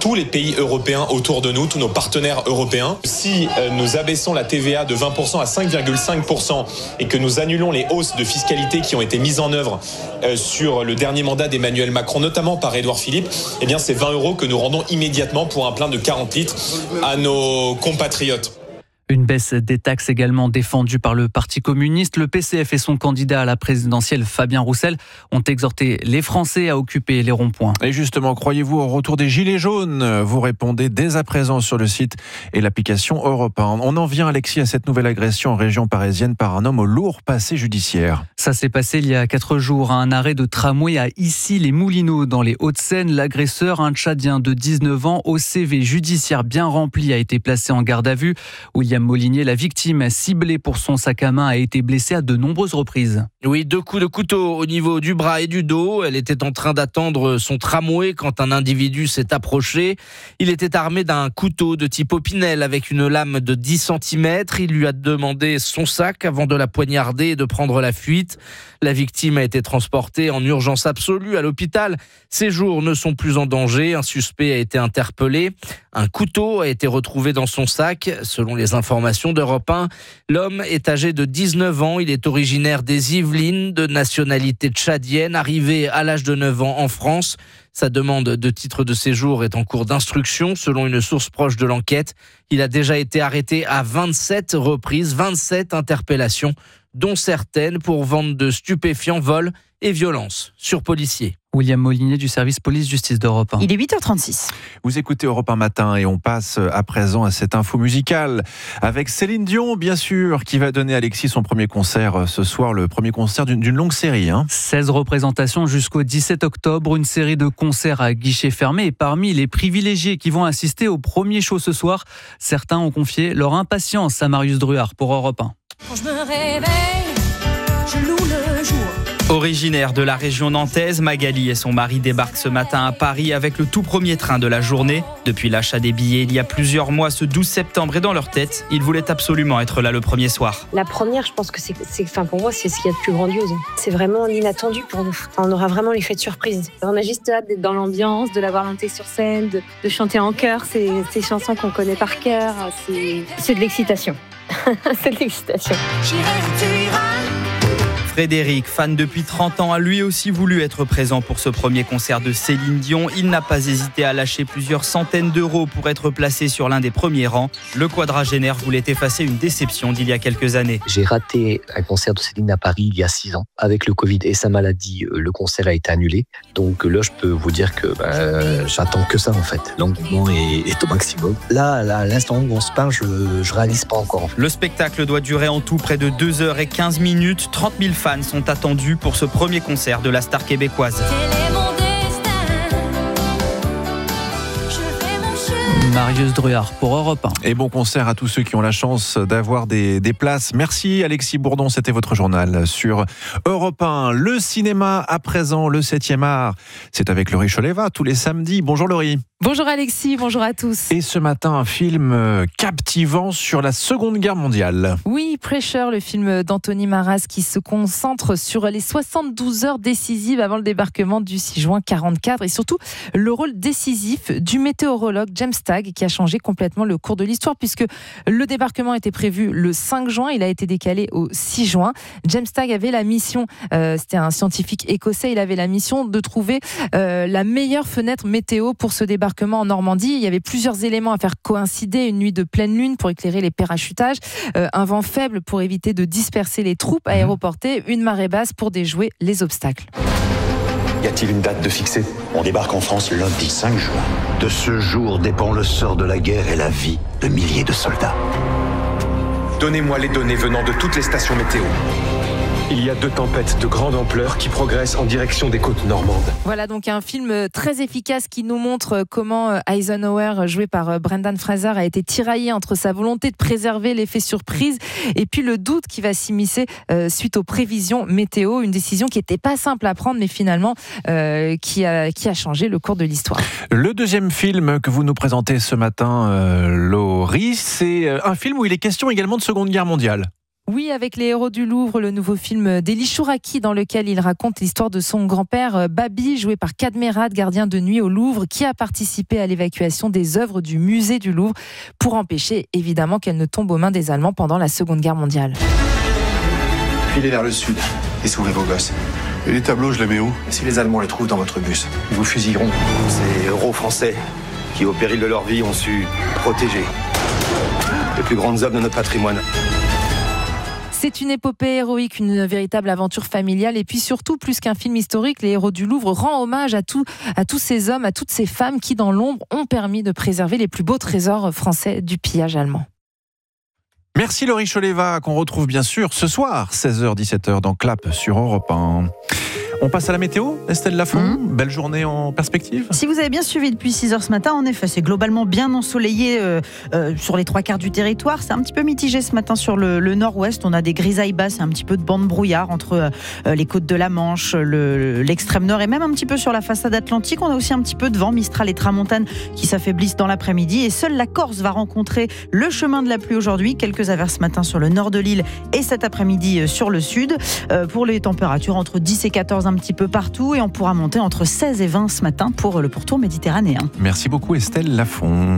tous les pays européens autour de nous, tous nos partenaires européens. Si euh, nous abaissons la T V A de vingt pour cent à cinq virgule cinq pour cent et que nous annulons les hausses de fiscalité qui ont été mises en œuvre euh, sur le dernier mandat d'Emmanuel Macron, notamment par Édouard Philippe, eh bien c'est vingt euros que nous rendons immédiatement pour un plein de quarante litres à nos compatriotes. Une baisse des taxes également défendue par le Parti communiste. Le P C F et son candidat à la présidentielle, Fabien Roussel, ont exhorté les Français à occuper les ronds-points. Et justement, croyez-vous au retour des Gilets jaunes ? Vous répondez dès à présent sur le site et l'application Europe un. On en vient, Alexis, à cette nouvelle agression en région parisienne par un homme au lourd passé judiciaire. Ça s'est passé il y a quatre jours à un arrêt de tramway à Issy-les-Moulineaux, dans les Hauts-de-Seine. L'agresseur, un Tchadien de dix-neuf ans, au C V judiciaire bien rempli, a été placé en garde à vue. William Molinier, la victime ciblée pour son sac à main, a été blessée à de nombreuses reprises. Oui, deux coups de couteau au niveau du bras et du dos. Elle était en train d'attendre son tramway quand un individu s'est approché. Il était armé d'un couteau de type Opinel avec une lame de dix centimètres. Il lui a demandé son sac avant de la poignarder et de prendre la fuite. La victime a été transportée en urgence absolue à l'hôpital. Ses jours ne sont plus en danger. Un suspect a été interpellé. Un couteau a été retrouvé dans son sac. Selon les informations d'Europe un, l'homme est âgé de dix-neuf ans. Il est originaire des Yvelines, de nationalité tchadienne, arrivé à l'âge de neuf ans en France. Sa demande de titre de séjour est en cours d'instruction, selon une source proche de l'enquête. Il a déjà été arrêté à vingt-sept reprises, vingt-sept interpellations, dont certaines pour vente de stupéfiants, vol et violence sur policiers. William Molinier du service police-justice d'Europe un. Il est huit heures trente-six. Vous écoutez Europe un matin et on passe à présent à cette info musicale avec Céline Dion, bien sûr, qui va donner à Alexis son premier concert ce soir, le premier concert d'une, d'une longue série. Hein. seize représentations jusqu'au dix-sept octobre, une série de concerts à guichet fermé. Et parmi les privilégiés qui vont assister au premier show ce soir, certains ont confié leur impatience à Marius Druard pour Europe un. Quand je me réveille, je loue le jour. Originaire de la région nantaise, Magali et son mari débarquent ce matin à Paris avec le tout premier train de la journée. Depuis l'achat des billets il y a plusieurs mois, ce douze septembre, et dans leur tête, ils voulaient absolument être là le premier soir. La première, je pense que c'est, c'est enfin pour moi, c'est ce qu'il y a de plus grandiose. C'est vraiment inattendu pour nous. Enfin, on aura vraiment l'effet de surprise. On a juste hâte d'être dans l'ambiance, de la voir monter sur scène, de, de chanter en chœur ces, ces chansons qu'on connaît par cœur. C'est, c'est de l'excitation. C'est de l'excitation. Frédéric, fan depuis trente ans, a lui aussi voulu être présent pour ce premier concert de Céline Dion. Il n'a pas hésité à lâcher plusieurs centaines d'euros pour être placé sur l'un des premiers rangs. Le quadragénaire voulait effacer une déception d'il y a quelques années. J'ai raté un concert de Céline à Paris il y a six ans. Avec le Covid et sa maladie, le concert a été annulé. Donc là, je peux vous dire que bah, j'attends que ça en fait. L'engouement est, est au maximum. Là, là, à l'instant où on se parle, je ne réalise pas encore. Le spectacle doit durer en tout près de deux heures quinze minutes. trente mille fans sont attendus pour ce premier concert de la star québécoise. Marius Druard pour Europe un. Et bon concert à tous ceux qui ont la chance d'avoir des, des places. Merci Alexis Bourdon, c'était votre journal sur Europe un. Le cinéma à présent, le septième art. C'est avec Laurie Choleva tous les samedis. Bonjour Laurie. Bonjour Alexis, bonjour à tous. Et ce matin, un film captivant sur la Seconde Guerre mondiale. Oui, Pressure, le film d'Anthony Marras qui se concentre sur les soixante-douze heures décisives avant le débarquement du six juin quarante-quatre et surtout le rôle décisif du météorologue James Stagg qui a changé complètement le cours de l'histoire puisque le débarquement était prévu le cinq juin, il a été décalé au six juin. James Stagg avait la mission, euh, c'était un scientifique écossais, il avait la mission de trouver euh, la meilleure fenêtre météo pour ce débarquement en Normandie. Il y avait plusieurs éléments à faire coïncider, une nuit de pleine lune pour éclairer les parachutages, euh, un vent faible pour éviter de disperser les troupes aéroportées, une marée basse pour déjouer les obstacles. Y a-t-il une date de fixée ? On débarque en France lundi cinq juin. De ce jour dépend le sort de la guerre et la vie de milliers de soldats. Donnez-moi les données venant de toutes les stations météo. Il y a deux tempêtes de grande ampleur qui progressent en direction des côtes normandes. Voilà donc un film très efficace qui nous montre comment Eisenhower, joué par Brendan Fraser, a été tiraillé entre sa volonté de préserver l'effet surprise et puis le doute qui va s'immiscer euh, suite aux prévisions météo. Une décision qui n'était pas simple à prendre mais finalement euh, qui, a, qui a changé le cours de l'histoire. Le deuxième film que vous nous présentez ce matin, euh, Laurie, c'est un film où il est question également de Seconde Guerre mondiale. Oui, avec Les Héros du Louvre, le nouveau film d'Elie Chouraki dans lequel il raconte l'histoire de son grand-père Babi, joué par Cadmerade, gardien de nuit au Louvre, qui a participé à l'évacuation des œuvres du musée du Louvre pour empêcher évidemment qu'elles ne tombent aux mains des Allemands pendant la Seconde Guerre mondiale. Filez vers le sud et sauvez vos gosses. Et les tableaux, je les mets où? Si les Allemands les trouvent dans votre bus, ils vous fusilleront. Ces héros français qui, au péril de leur vie, ont su protéger les plus grandes œuvres de notre patrimoine. C'est une épopée héroïque, une véritable aventure familiale et puis surtout, plus qu'un film historique, Les Héros du Louvre rend hommage à, tout, à tous ces hommes, à toutes ces femmes qui, dans l'ombre, ont permis de préserver les plus beaux trésors français du pillage allemand. Merci Laurie Choleva, qu'on retrouve bien sûr ce soir, seize heures dix-sept heures dans Clap sur Europe un. On passe à la météo, Estelle Lafont, mmh. Belle journée en perspective. Si vous avez bien suivi depuis six heures ce matin, en effet, c'est globalement bien ensoleillé euh, euh, sur les trois quarts du territoire. C'est un petit peu mitigé ce matin sur le, le nord-ouest. On a des grisailles basses et un petit peu de bande brouillard entre euh, les côtes de la Manche, le, l'extrême nord et même un petit peu sur la façade atlantique. On a aussi un petit peu de vent, Mistral et Tramontane qui s'affaiblissent dans l'après-midi. Et seule la Corse va rencontrer le chemin de la pluie aujourd'hui. Quelques averses ce matin sur le nord de l'île et cet après-midi sur le sud. Euh, pour les températures, entre dix et quatorze un petit peu partout et on pourra monter entre seize et vingt ce matin pour le pourtour méditerranéen. Merci beaucoup Estelle Lafont.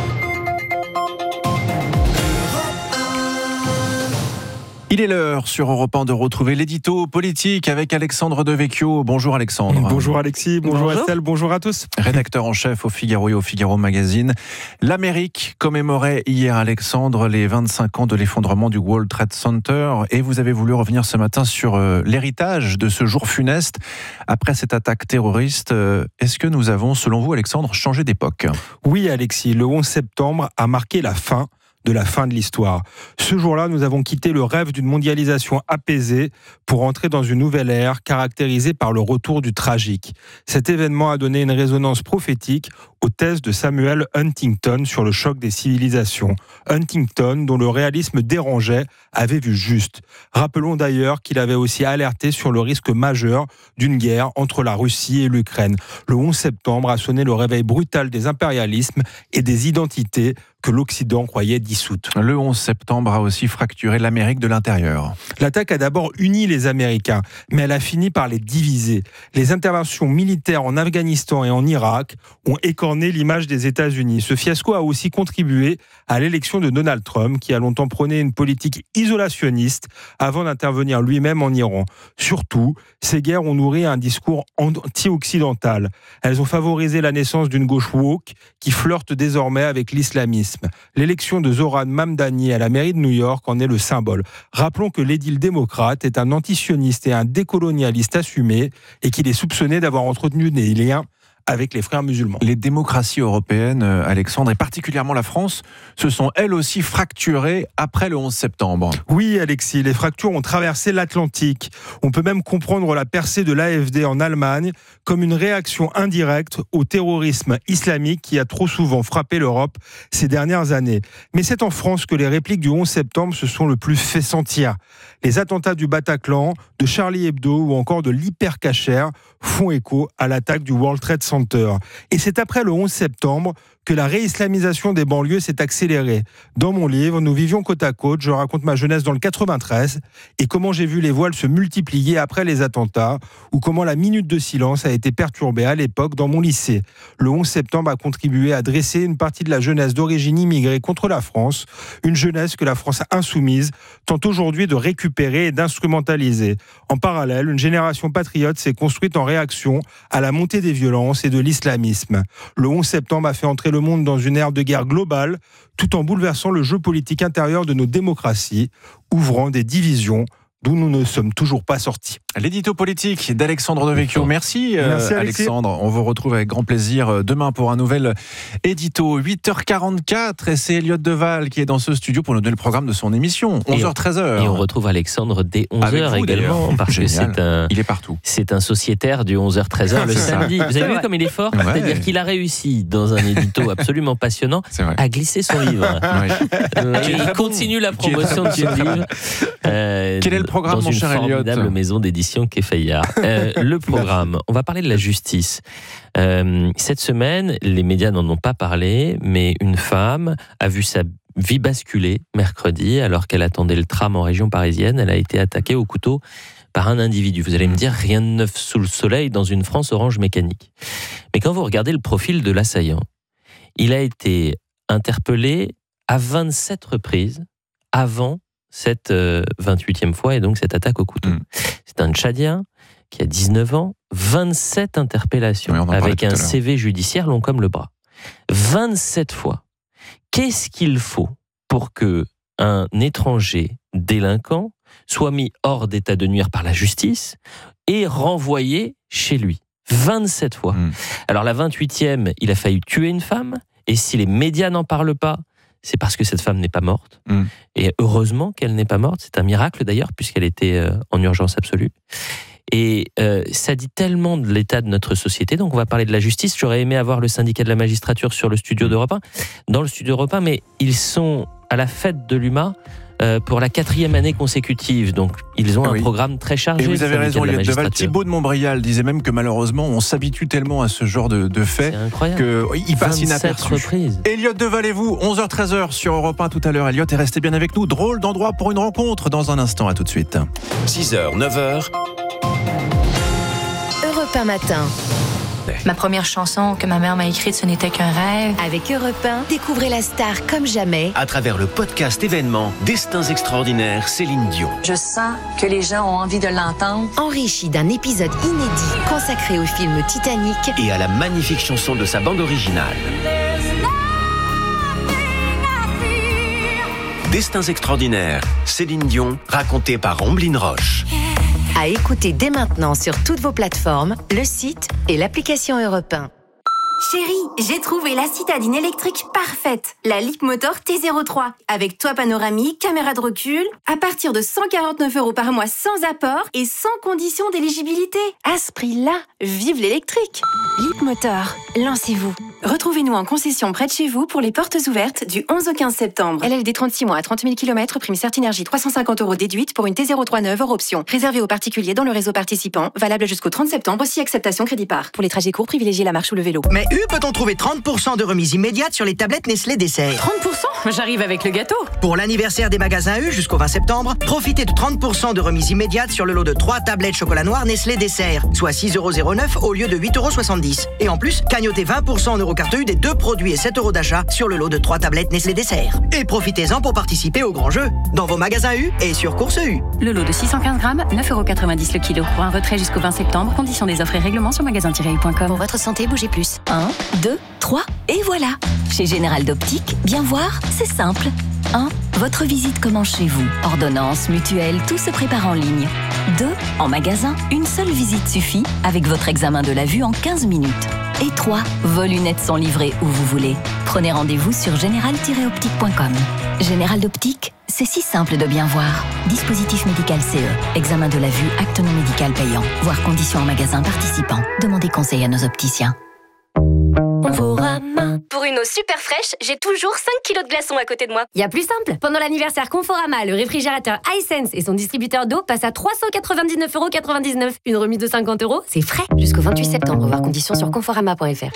Il est l'heure sur Europe un de retrouver l'édito politique avec Alexandre Devecchio. Bonjour Alexandre. Bonjour Alexis, bonjour, bonjour Estelle, bonjour à tous. Rédacteur en chef au Figaro et au Figaro Magazine. L'Amérique commémorait hier, Alexandre, les vingt-cinq ans de l'effondrement du World Trade Center et vous avez voulu revenir ce matin sur euh, l'héritage de ce jour funeste. Après cette attaque terroriste, euh, est-ce que nous avons, selon vous Alexandre, changé d'époque ? Oui Alexis, le onze septembre a marqué la fin de la fin de l'histoire. Ce jour-là, nous avons quitté le rêve d'une mondialisation apaisée pour entrer dans une nouvelle ère caractérisée par le retour du tragique. Cet événement a donné une résonance prophétique aux thèses de Samuel Huntington sur le choc des civilisations. Huntington, dont le réalisme dérangeait, avait vu juste. Rappelons d'ailleurs qu'il avait aussi alerté sur le risque majeur d'une guerre entre la Russie et l'Ukraine. Le onze septembre a sonné le réveil brutal des impérialismes et des identités que l'Occident croyait dissoutes. Le onze septembre a aussi fracturé l'Amérique de l'intérieur. L'attaque a d'abord uni les Américains, mais elle a fini par les diviser. Les interventions militaires en Afghanistan et en Irak ont écorné l'image des États-Unis. Ce fiasco a aussi contribué à l'élection de Donald Trump, qui a longtemps prôné une politique isolationniste avant d'intervenir lui-même en Iran. Surtout, ces guerres ont nourri un discours anti-occidental. Elles ont favorisé la naissance d'une gauche woke qui flirte désormais avec l'islamisme. L'élection de Zoran Mamdani à la mairie de New York en est le symbole. Rappelons que l'édile démocrate est un antisioniste et un décolonialiste assumé et qu'il est soupçonné d'avoir entretenu des liens avec les frères musulmans. Les démocraties européennes, Alexandre, et particulièrement la France, se sont elles aussi fracturées après le onze septembre. Oui, Alexis, les fractures ont traversé l'Atlantique. On peut même comprendre la percée de l'A F D en Allemagne comme une réaction indirecte au terrorisme islamique qui a trop souvent frappé l'Europe ces dernières années. Mais c'est en France que les répliques du onze septembre se sont le plus fait sentir. Les attentats du Bataclan, de Charlie Hebdo ou encore de l'Hypercacher font écho à l'attaque du World Trade Center. Et c'est après le onze septembre que la réislamisation des banlieues s'est accélérée. Dans mon livre, Nous vivions côte à côte, je raconte ma jeunesse dans le quatre-vingt-treize et comment j'ai vu les voiles se multiplier après les attentats ou comment la minute de silence a été perturbée à l'époque dans mon lycée. Le onze septembre a contribué à dresser une partie de la jeunesse d'origine immigrée contre la France, une jeunesse que la France insoumise tente aujourd'hui de récupérer et d'instrumentaliser. En parallèle, une génération patriote s'est construite en réaction à la montée des violences et de l'islamisme. Le onze septembre a fait entrer le monde dans une ère de guerre globale, tout en bouleversant le jeu politique intérieur de nos démocraties, ouvrant des divisions d'où nous ne sommes toujours pas sortis. L'édito politique d'Alexandre Devecchio. Merci, Merci euh, Alexandre. On vous retrouve avec grand plaisir demain pour un nouvel édito. huit heures quarante-quatre et c'est Elliot Deval qui est dans ce studio pour nous donner le programme de son émission. onze heures treize heures. Et on retrouve Alexandre dès onze heures également. Parce que c'est un, il est partout. C'est un sociétaire du onze heures treize heures le samedi. Vous avez vu comme il est fort? Ouais. C'est-à-dire qu'il a réussi dans un édito absolument passionnant à glisser son livre. Euh, il continue bon. la promotion de son livre. Euh, Quel est le programme, dans mon une cher Elliot? formidable maison d'édition qu'est Fayard. Euh, le programme, on va parler de la justice. Euh, cette semaine, les médias n'en ont pas parlé, mais une femme a vu sa vie basculée mercredi, alors qu'elle attendait le tram en région parisienne. Elle a été attaquée au couteau par un individu. Vous allez me dire, rien de neuf sous le soleil dans une France orange mécanique. Mais quand vous regardez le profil de l'assaillant, il a été interpellé à vingt-sept reprises avant cette euh, vingt-huitième fois et donc cette attaque au couteau. Mmh. C'est un Tchadien qui a dix-neuf ans, vingt-sept interpellations oui, avec un C V judiciaire long comme le bras. vingt-sept fois. Qu'est-ce qu'il faut pour que un étranger délinquant soit mis hors d'état de nuire par la justice et renvoyé chez lui? vingt-sept fois. Mmh. Alors la vingt-huitième, il a failli tuer une femme, et si les médias n'en parlent pas, c'est parce que cette femme n'est pas morte. Mmh. Et heureusement qu'elle n'est pas morte, c'est un miracle d'ailleurs, puisqu'elle était euh, en urgence absolue. Et euh, ça dit tellement de l'état de notre société. Donc on va parler de la justice. J'aurais aimé avoir le syndicat de la magistrature sur le studio d'Europe un, dans le studio d'Europe un, mais ils sont à la fête de l'U M A euh, pour la quatrième année consécutive. Donc ils ont oui. un programme très chargé. Et vous avez raison, Elliott Deval. Thibault de Montbrial disait même que malheureusement on s'habitue tellement à ce genre de, de faits qu'il passe inaperçu. Elliott Deval et vous, onze heures treize sur Europe un tout à l'heure. Elliott, et restez bien avec nous. Drôle d'endroit pour une rencontre dans un instant. À tout de suite. six heures, neuf heures. Europe un matin. Ma première chanson que ma mère m'a écrite, ce n'était qu'un rêve. Avec Europe un, découvrez la star comme jamais. À travers le podcast événement Destins extraordinaires, Céline Dion. Je sens que les gens ont envie de l'entendre. Enrichi d'un épisode inédit consacré au film Titanic. Et à la magnifique chanson de sa bande originale. Destins extraordinaires, Céline Dion, racontée par Omblin Roche. À écouter dès maintenant sur toutes vos plateformes, le site et l'application Europe un. Chérie, j'ai trouvé la citadine électrique parfaite, la Leapmotor T zéro trois, avec toit panoramique, caméra de recul, à partir de cent quarante-neuf euros par mois sans apport et sans condition d'éligibilité. À ce prix-là, vive l'électrique. Leapmotor, lancez-vous. Retrouvez-nous en concession près de chez vous pour les portes ouvertes du onze au quinze septembre. L L D trente-six mois à trente mille kilomètres, prime Certinergie trois cent cinquante euros déduite pour une T zéro trois neuve hors option. Réservé aux particuliers dans le réseau participant, valable jusqu'au trente septembre, si acceptation crédit par. Pour les trajets courts, privilégiez la marche ou le vélo. Mais U, peut-on trouver trente pour cent de remise immédiate sur les tablettes Nestlé Dessert? trente pour cent? J'arrive avec le gâteau. Pour l'anniversaire des magasins U jusqu'au vingt septembre, profitez de trente pour cent de remise immédiate sur le lot de trois tablettes chocolat noir Nestlé Dessert, soit six euros zéro neuf au lieu de huit euros soixante-dix. Et en plus, cagnotez vingt pour cent en Eurocarte U des deux produits et sept euros d'achat sur le lot de trois tablettes Nestlé Dessert. Et profitez-en pour participer au grand jeu dans vos magasins U et sur Course U. Le lot de six cent quinze grammes, neuf euros quatre-vingt-dix le kilo. Pour un retrait jusqu'au vingt septembre, conditions des offres et règlements sur magasin tiret u point com. Pour votre santé, bougez plus. un, deux, trois, et voilà. Chez Général d'Optique, bien voir, c'est simple. un. Votre visite commence chez vous. Ordonnance, mutuelle, tout se prépare en ligne. deux. En magasin, une seule visite suffit avec votre examen de la vue en quinze minutes. Et trois. Vos lunettes sont livrées où vous voulez. Prenez rendez-vous sur général tiret optique point com. Général d'Optique, c'est si simple de bien voir. Dispositif médical C E. Examen de la vue, acte non médical payant. Voir conditions en magasin participant. Demandez conseil à nos opticiens. Conforama. Pour une eau super fraîche, j'ai toujours cinq kilos de glaçons à côté de moi. Y a plus simple. Pendant l'anniversaire Conforama, le réfrigérateur iSense et son distributeur d'eau passent à trois cent quatre-vingt-dix-neuf euros quatre-vingt-dix-neuf. Une remise de cinquante euros, c'est frais. Jusqu'au vingt-huit septembre, voir conditions sur conforama point f r.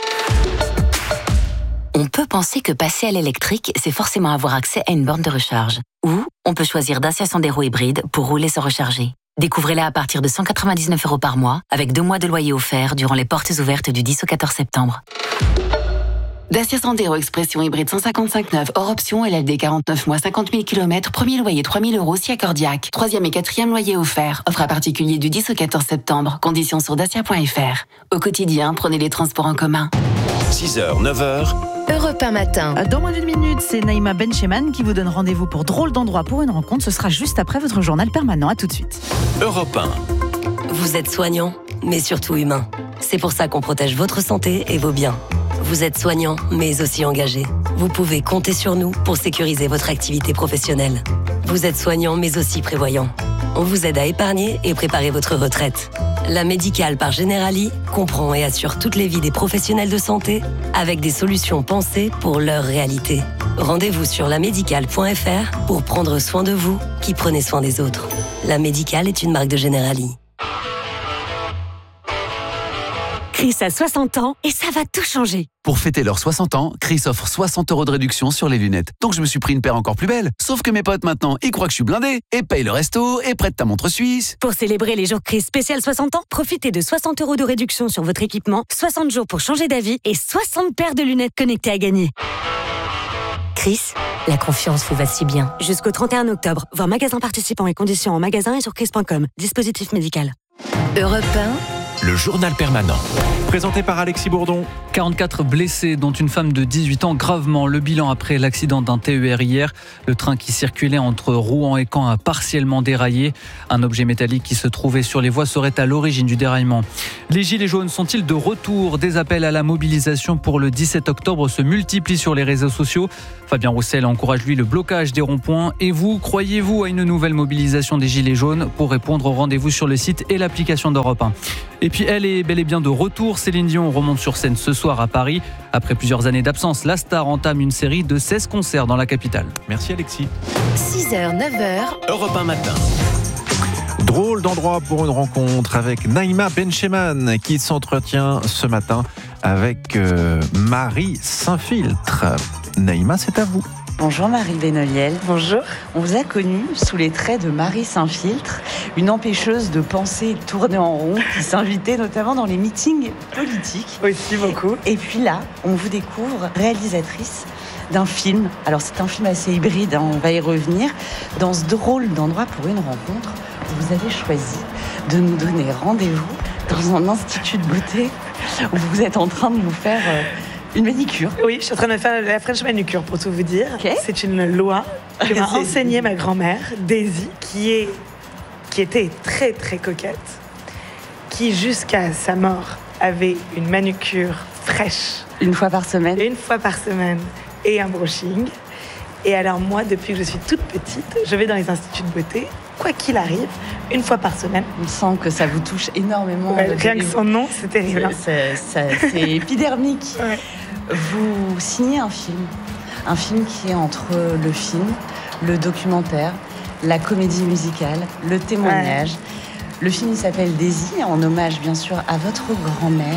On peut penser que passer à l'électrique, c'est forcément avoir accès à une borne de recharge. Ou on peut choisir Dacia Sandero hybride pour rouler sans recharger. Découvrez-la à partir de cent quatre-vingt-dix-neuf euros par mois, avec deux mois de loyer offert durant les portes ouvertes du dix au quatorze septembre. Dacia Sandero Expression hybride cent cinquante-cinq neuf, hors option, L L D quarante-neuf mois, cinquante mille kilomètres, premier loyer trois mille euros, si accordiaque. Troisième et quatrième loyer offert. Offre à particulier du dix au quatorze septembre. Conditions sur dacia point f r. Au quotidien, prenez les transports en commun. six heures, neuf heures. Europe un matin. Dans moins d'une minute, c'est Naïma Bencheman qui vous donne rendez-vous pour Drôle d'endroit pour une rencontre. Ce sera juste après votre journal permanent. À tout de suite. Europe un. Vous êtes soignant, mais surtout humain. C'est pour ça qu'on protège votre santé et vos biens. Vous êtes soignant, mais aussi engagé. Vous pouvez compter sur nous pour sécuriser votre activité professionnelle. Vous êtes soignant, mais aussi prévoyant. On vous aide à épargner et préparer votre retraite. La Médicale par Generali comprend et assure toutes les vies des professionnels de santé avec des solutions pensées pour leur réalité. Rendez-vous sur la médicale point f r pour prendre soin de vous qui prenez soin des autres. La Médicale est une marque de Generali. Chris a soixante ans et ça va tout changer. Pour fêter leurs soixante ans, Chris offre soixante euros de réduction sur les lunettes. Donc je me suis pris une paire encore plus belle. Sauf que mes potes maintenant, ils croient que je suis blindé et payent le resto et prêtent ta montre suisse. Pour célébrer les jours Chris spécial soixante ans, profitez de soixante euros de réduction sur votre équipement, soixante jours pour changer d'avis et soixante paires de lunettes connectées à gagner. Chris, la confiance vous va si bien. Jusqu'au trente et un octobre, voir magasin participants et conditions en magasin et sur chris point com. Dispositif médical. Europe un, le journal permanent. Présenté par Alexis Bourdon. quarante-quatre blessés, dont une femme de dix-huit ans gravement. Le bilan après l'accident d'un T E R hier. Le train qui circulait entre Rouen et Caen a partiellement déraillé. Un objet métallique qui se trouvait sur les voies serait à l'origine du déraillement. Les gilets jaunes sont-ils de retour ? Des appels à la mobilisation pour le dix-sept octobre se multiplient sur les réseaux sociaux. Fabien Roussel encourage lui le blocage des ronds-points. Et vous, croyez-vous à une nouvelle mobilisation des gilets jaunes ? Pour répondre, rendez-vous sur le site et l'application d'Europe un. Et puis elle est bel et bien de retour. Céline Dion remonte sur scène ce soir à Paris. Après plusieurs années d'absence, la star entame une série de seize concerts dans la capitale. Merci Alexis. six heures, neuf heures. Europe un matin. Drôle d'endroit pour une rencontre avec Naïma Bencheman qui s'entretient ce matin avec euh, Marie Saint-Filtre. Naïma, c'est à vous. Bonjour Marie Benoliel. Bonjour. On vous a connue sous les traits de Marie Saint-Filtre, une empêcheuse de penser et de tourner en rond, qui s'invitait notamment dans les meetings politiques. Aussi beaucoup. Et puis là, on vous découvre réalisatrice d'un film. Alors c'est un film assez hybride, hein, on va y revenir. Dans ce drôle d'endroit pour une rencontre, vous avez choisi de nous donner rendez-vous dans un institut de beauté où vous êtes en train de nous faire... Euh, Une manicure. Oui, je suis en train de faire la French manicure pour tout vous dire. Okay. C'est une loi que m'a enseignée ma grand-mère, Daisy, qui, est, qui était très très coquette, qui jusqu'à sa mort avait une manucure fraîche. Une fois par semaine. Une fois par semaine et un brushing. Et alors moi, depuis que je suis toute petite, je vais dans les instituts de beauté, quoi qu'il arrive, une fois par semaine. On sent que ça vous touche énormément. Ouais, rien que son nom, c'est terrible. C'est, c'est, c'est épidermique. Ouais. Vous signez un film, un film qui est entre le film, le documentaire, la comédie musicale, le témoignage. Ouais. Le film il s'appelle Daisy, en hommage bien sûr à votre grand-mère,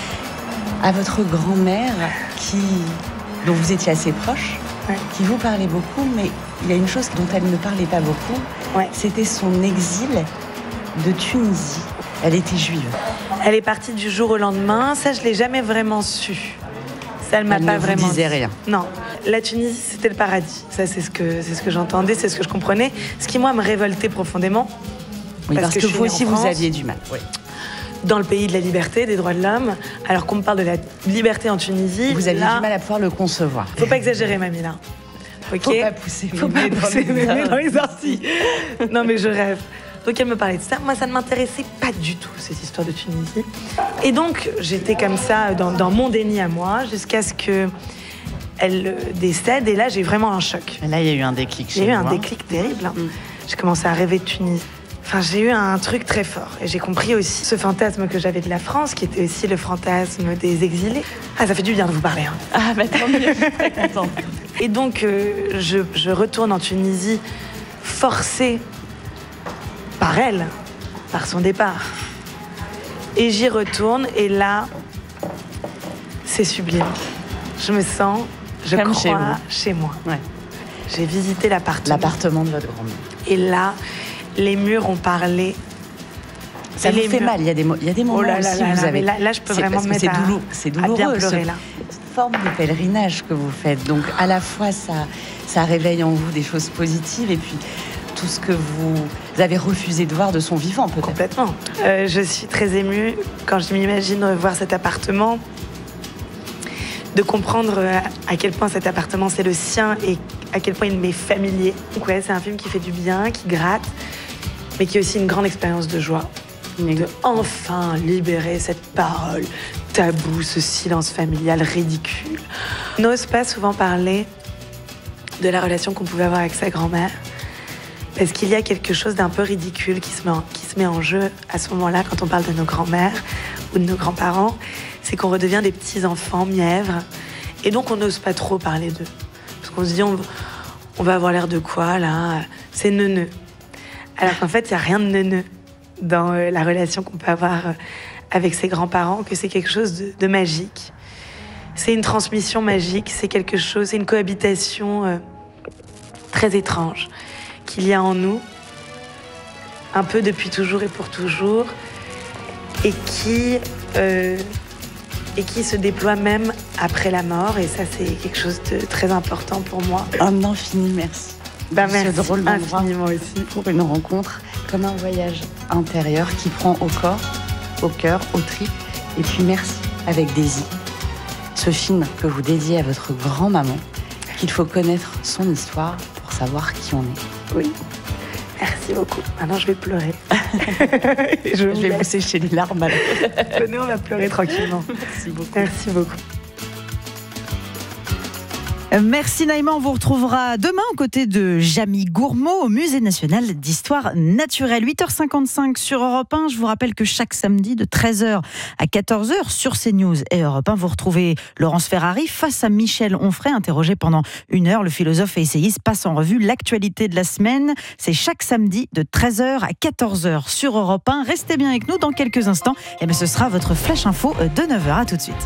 à votre grand-mère qui, dont vous étiez assez proche, ouais. qui vous parlait beaucoup, mais il y a une chose dont elle ne parlait pas beaucoup, ouais. c'était son exil de Tunisie. Elle était juive. Elle est partie du jour au lendemain, ça je l'ai jamais vraiment su. Ça, elle m'a elle pas ne vous vraiment disait rien. Non, la Tunisie c'était le paradis. Ça c'est ce que c'est ce que j'entendais, c'est ce que je comprenais. Ce qui moi me révoltait profondément. Oui, parce, parce que, que vous aussi vous aviez du mal. Oui. Dans le pays de la liberté, des droits de l'homme, alors qu'on me parle de la liberté en Tunisie, vous aviez là, du mal à pouvoir le concevoir. Faut pas exagérer, mamie là. Ok. Faut pas pousser Faut pas pousser mes mains dans les orties. Non mais je rêve. Donc elle me parlait de ça. Moi, ça ne m'intéressait pas du tout, cette histoire de Tunisie. Et donc, j'étais comme ça, dans, dans mon déni à moi, jusqu'à ce qu'elle décède. Et là, j'ai vraiment un choc. Et là, il y a eu un déclic chez J'ai eu vous, un hein. déclic terrible. Mm. J'ai commencé à rêver de Tunisie. Enfin, j'ai eu un truc très fort. Et j'ai compris aussi ce fantasme que j'avais de la France, qui était aussi le fantasme des exilés. Ah, ça fait du bien de vous parler. Hein. Ah, bah tant mieux, je suis très contente. Et donc, euh, je, je retourne en Tunisie, forcée par elle, par son départ. Et j'y retourne, et là, c'est sublime. Je me sens, je Comme crois, chez, vous. chez moi. Ouais. J'ai visité l'appartement. L'appartement de votre grand-mère. Et là, les murs ont parlé. Ça vous fait murs... mal, il y a des, il y a des moments oh là là aussi là où vous là, avez... Là, là, je peux vraiment me mettre c'est à, douloureux, c'est douloureux, à bien pleurer, ce... là. Cette forme de pèlerinage que vous faites. Donc, à la fois, ça, ça réveille en vous des choses positives, et puis... tout ce que vous avez refusé de voir de son vivant, peut-être. Complètement. Euh, je suis très émue quand je m'imagine revoir cet appartement, de comprendre à quel point cet appartement c'est le sien et à quel point il m'est familier. Donc ouais, c'est un film qui fait du bien, qui gratte, mais qui est aussi une grande expérience de joie. De enfin libérer cette parole taboue, ce silence familial ridicule. On n'ose pas souvent parler de la relation qu'on pouvait avoir avec sa grand-mère. Parce qu'il y a quelque chose d'un peu ridicule qui se met en, qui se met en jeu à ce moment-là, quand on parle de nos grands-mères ou de nos grands-parents, c'est qu'on redevient des petits-enfants mièvres. Et donc, on n'ose pas trop parler d'eux. Parce qu'on se dit, on, on va avoir l'air de quoi, là ? C'est neuneux. Alors qu'en fait, il n'y a rien de neuneux dans euh, la relation qu'on peut avoir euh, avec ses grands-parents, que c'est quelque chose de, de magique. C'est une transmission magique, c'est quelque chose, c'est une cohabitation euh, très étrange qu'il y a en nous, un peu depuis toujours et pour toujours, et qui, euh, et qui se déploie même après la mort. Et ça, c'est quelque chose de très important pour moi. Un infini merci. Ben, merci Ce drôle infiniment aussi. Pour une rencontre, comme un voyage intérieur qui prend au corps, au cœur, aux tripes. Et puis merci avec Daisy, ce film que vous dédiez à votre grand-maman, qu'il faut connaître son histoire pour savoir qui on est. Oui. Merci beaucoup. Maintenant, je vais pleurer. je, je vais vous sécher les larmes. Alors. Venez, on va pleurer tranquillement. Merci beaucoup. Merci beaucoup. Merci Naïma, on vous retrouvera demain aux côtés de Jamie Gourmaud au Musée national d'histoire naturelle. huit heures cinquante-cinq sur Europe un. Je vous rappelle que chaque samedi de treize heures à quatorze heures sur CNews et Europe un, vous retrouvez Laurence Ferrari face à Michel Onfray, interrogé pendant une heure. Le philosophe et essayiste passe en revue l'actualité de la semaine. C'est chaque samedi de treize heures à quatorze heures sur Europe un. Restez bien avec nous dans quelques instants. Et bien, ce sera votre flash info de neuf heures. À tout de suite.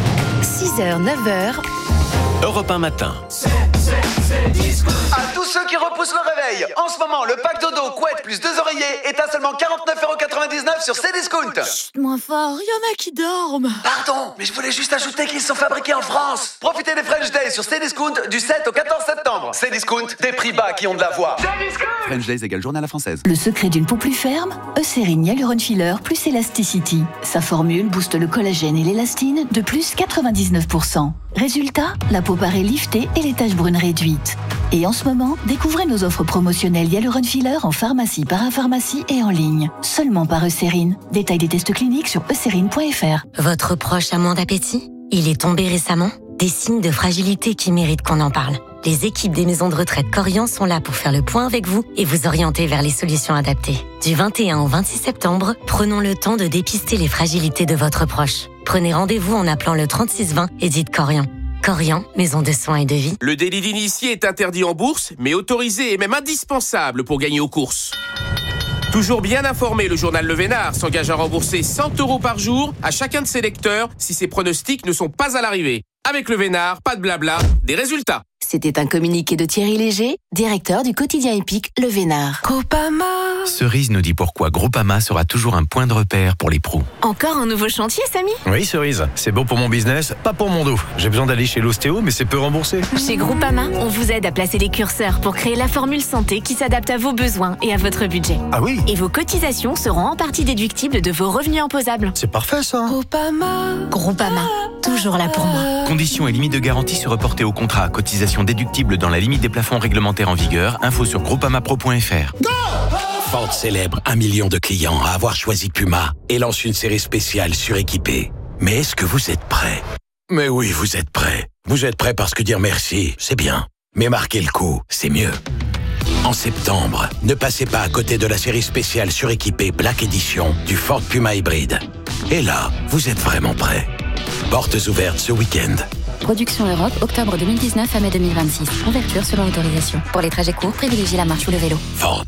six heures, neuf heures. Europe un matin. C'est, c'est, c'est disco. À tous ceux qui repoussent le réveil, en ce moment, le pack dodo, couette plus deux oreillers est à seulement quarante-neuf euros quatre-vingt-dix-neuf sur Cdiscount. Chut, moins fort, il y en a qui dorment. Pardon, mais je voulais juste ajouter qu'ils sont fabriqués en France. Profitez des French Days sur Cdiscount du sept au quatorze septembre. Cdiscount, des prix bas qui ont de la voix. French Days égale journée à la française. Le secret d'une peau plus ferme, Eucérine Hyaluron Filler plus Elasticity. Sa formule booste le collagène et l'élastine de plus quatre-vingt-dix-neuf pour cent. Résultat, la peau paraît liftée et les taches brunes réduites. Et en ce moment, découvrez nos offres promotionnelles Hyaluron Filler en pharmacie, parapharmacie et en ligne. Seulement par Eucérine. Détail des tests cliniques sur eucérine point f r. Votre proche a moins d'appétit ? Il est tombé récemment ? Des signes de fragilité qui méritent qu'on en parle. Les équipes des maisons de retraite Corian sont là pour faire le point avec vous et vous orienter vers les solutions adaptées. Du vingt et un au vingt-six septembre, prenons le temps de dépister les fragilités de votre proche. Prenez rendez-vous en appelant le trente-six vingt et dites Corian. Corian, maison de soins et de vie. Le délit d'initié est interdit en bourse, mais autorisé et même indispensable pour gagner aux courses. Toujours bien informé, le journal Le Vénard s'engage à rembourser cent euros par jour à chacun de ses lecteurs si ses pronostics ne sont pas à l'arrivée. Avec Le Vénard, pas de blabla, des résultats. C'était un communiqué de Thierry Léger, directeur du quotidien épique Le Vénard. Groupama. Cerise nous dit pourquoi Groupama sera toujours un point de repère pour les pros. Encore un nouveau chantier, Samy ? Oui, Cerise, c'est bon pour mon business, pas pour mon dos. J'ai besoin d'aller chez l'ostéo, mais c'est peu remboursé. Chez Groupama, on vous aide à placer les curseurs pour créer la formule santé qui s'adapte à vos besoins et à votre budget. Ah oui ? Et vos cotisations seront en partie déductibles de vos revenus imposables. C'est parfait, ça. Groupama. Groupama, toujours là pour moi. Conditions et limites de garantie se reporter au contrat. Cotisation déductible dans la limite des plafonds réglementaires en vigueur. Info sur groupamapro point f r. Ford célèbre un million de clients à avoir choisi Puma et lance une série spéciale suréquipée. Mais est-ce que vous êtes prêts ? Mais oui, vous êtes prêts. Vous êtes prêts parce que dire merci, c'est bien. Mais marquer le coup, c'est mieux. En septembre, ne passez pas à côté de la série spéciale suréquipée Black Edition du Ford Puma hybride. Et là, vous êtes vraiment prêts. Portes ouvertes ce week-end. Production Europe, octobre deux mille dix-neuf à mai deux mille vingt-six. Ouverture selon autorisation. Pour les trajets courts, privilégiez la marche ou le vélo. Ford.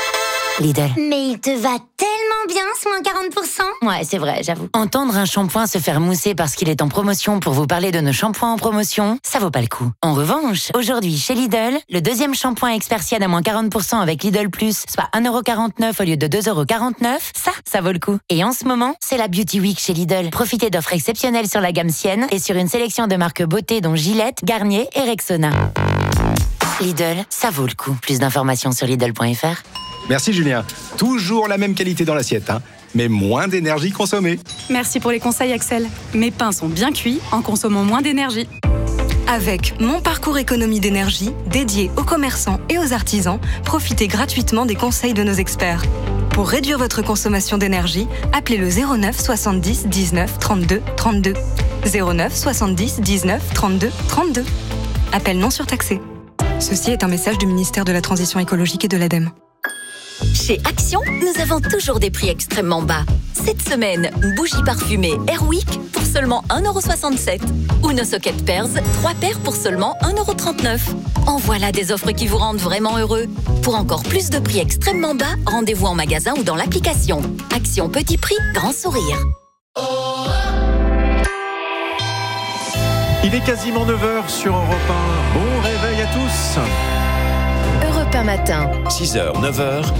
Lidl. Mais il te va tellement bien ce moins quarante pour cent. Ouais, c'est vrai, j'avoue. Entendre un shampoing se faire mousser parce qu'il est en promotion pour vous parler de nos shampoings en promotion, ça vaut pas le coup. En revanche, aujourd'hui, chez Lidl, le deuxième shampoing Expersienne à moins quarante pour cent avec Lidl Plus, soit un euro quarante-neuf au lieu de deux euros quarante-neuf, ça, ça vaut le coup. Et en ce moment, c'est la Beauty Week chez Lidl. Profitez d'offres exceptionnelles sur la gamme Sienne et sur une sélection de marques beauté dont Gillette, Garnier et Rexona. Lidl, ça vaut le coup. Plus d'informations sur Lidl point f r. Merci Julien. Toujours la même qualité dans l'assiette, hein, mais moins d'énergie consommée. Merci pour les conseils Axel. Mes pains sont bien cuits en consommant moins d'énergie. Avec Mon Parcours Économie d'énergie, dédié aux commerçants et aux artisans, profitez gratuitement des conseils de nos experts. Pour réduire votre consommation d'énergie, appelez le zéro neuf soixante-dix dix-neuf trente-deux trente-deux. zéro neuf soixante-dix dix-neuf trente-deux trente-deux. Appel non surtaxé. Ceci est un message du ministère de la Transition écologique et de l'ADEME. Chez Action, nous avons toujours des prix extrêmement bas. Cette semaine, bougie parfumée Airwick pour seulement un euro soixante-sept. Ou nos sockets Pairs, trois paires pour seulement un euro trente-neuf. En voilà des offres qui vous rendent vraiment heureux. Pour encore plus de prix extrêmement bas, rendez-vous en magasin ou dans l'application. Action petit prix, grand sourire. Il est quasiment neuf heures sur Europe un. Bon réveil à tous. Europe un matin. six heures, neuf heures.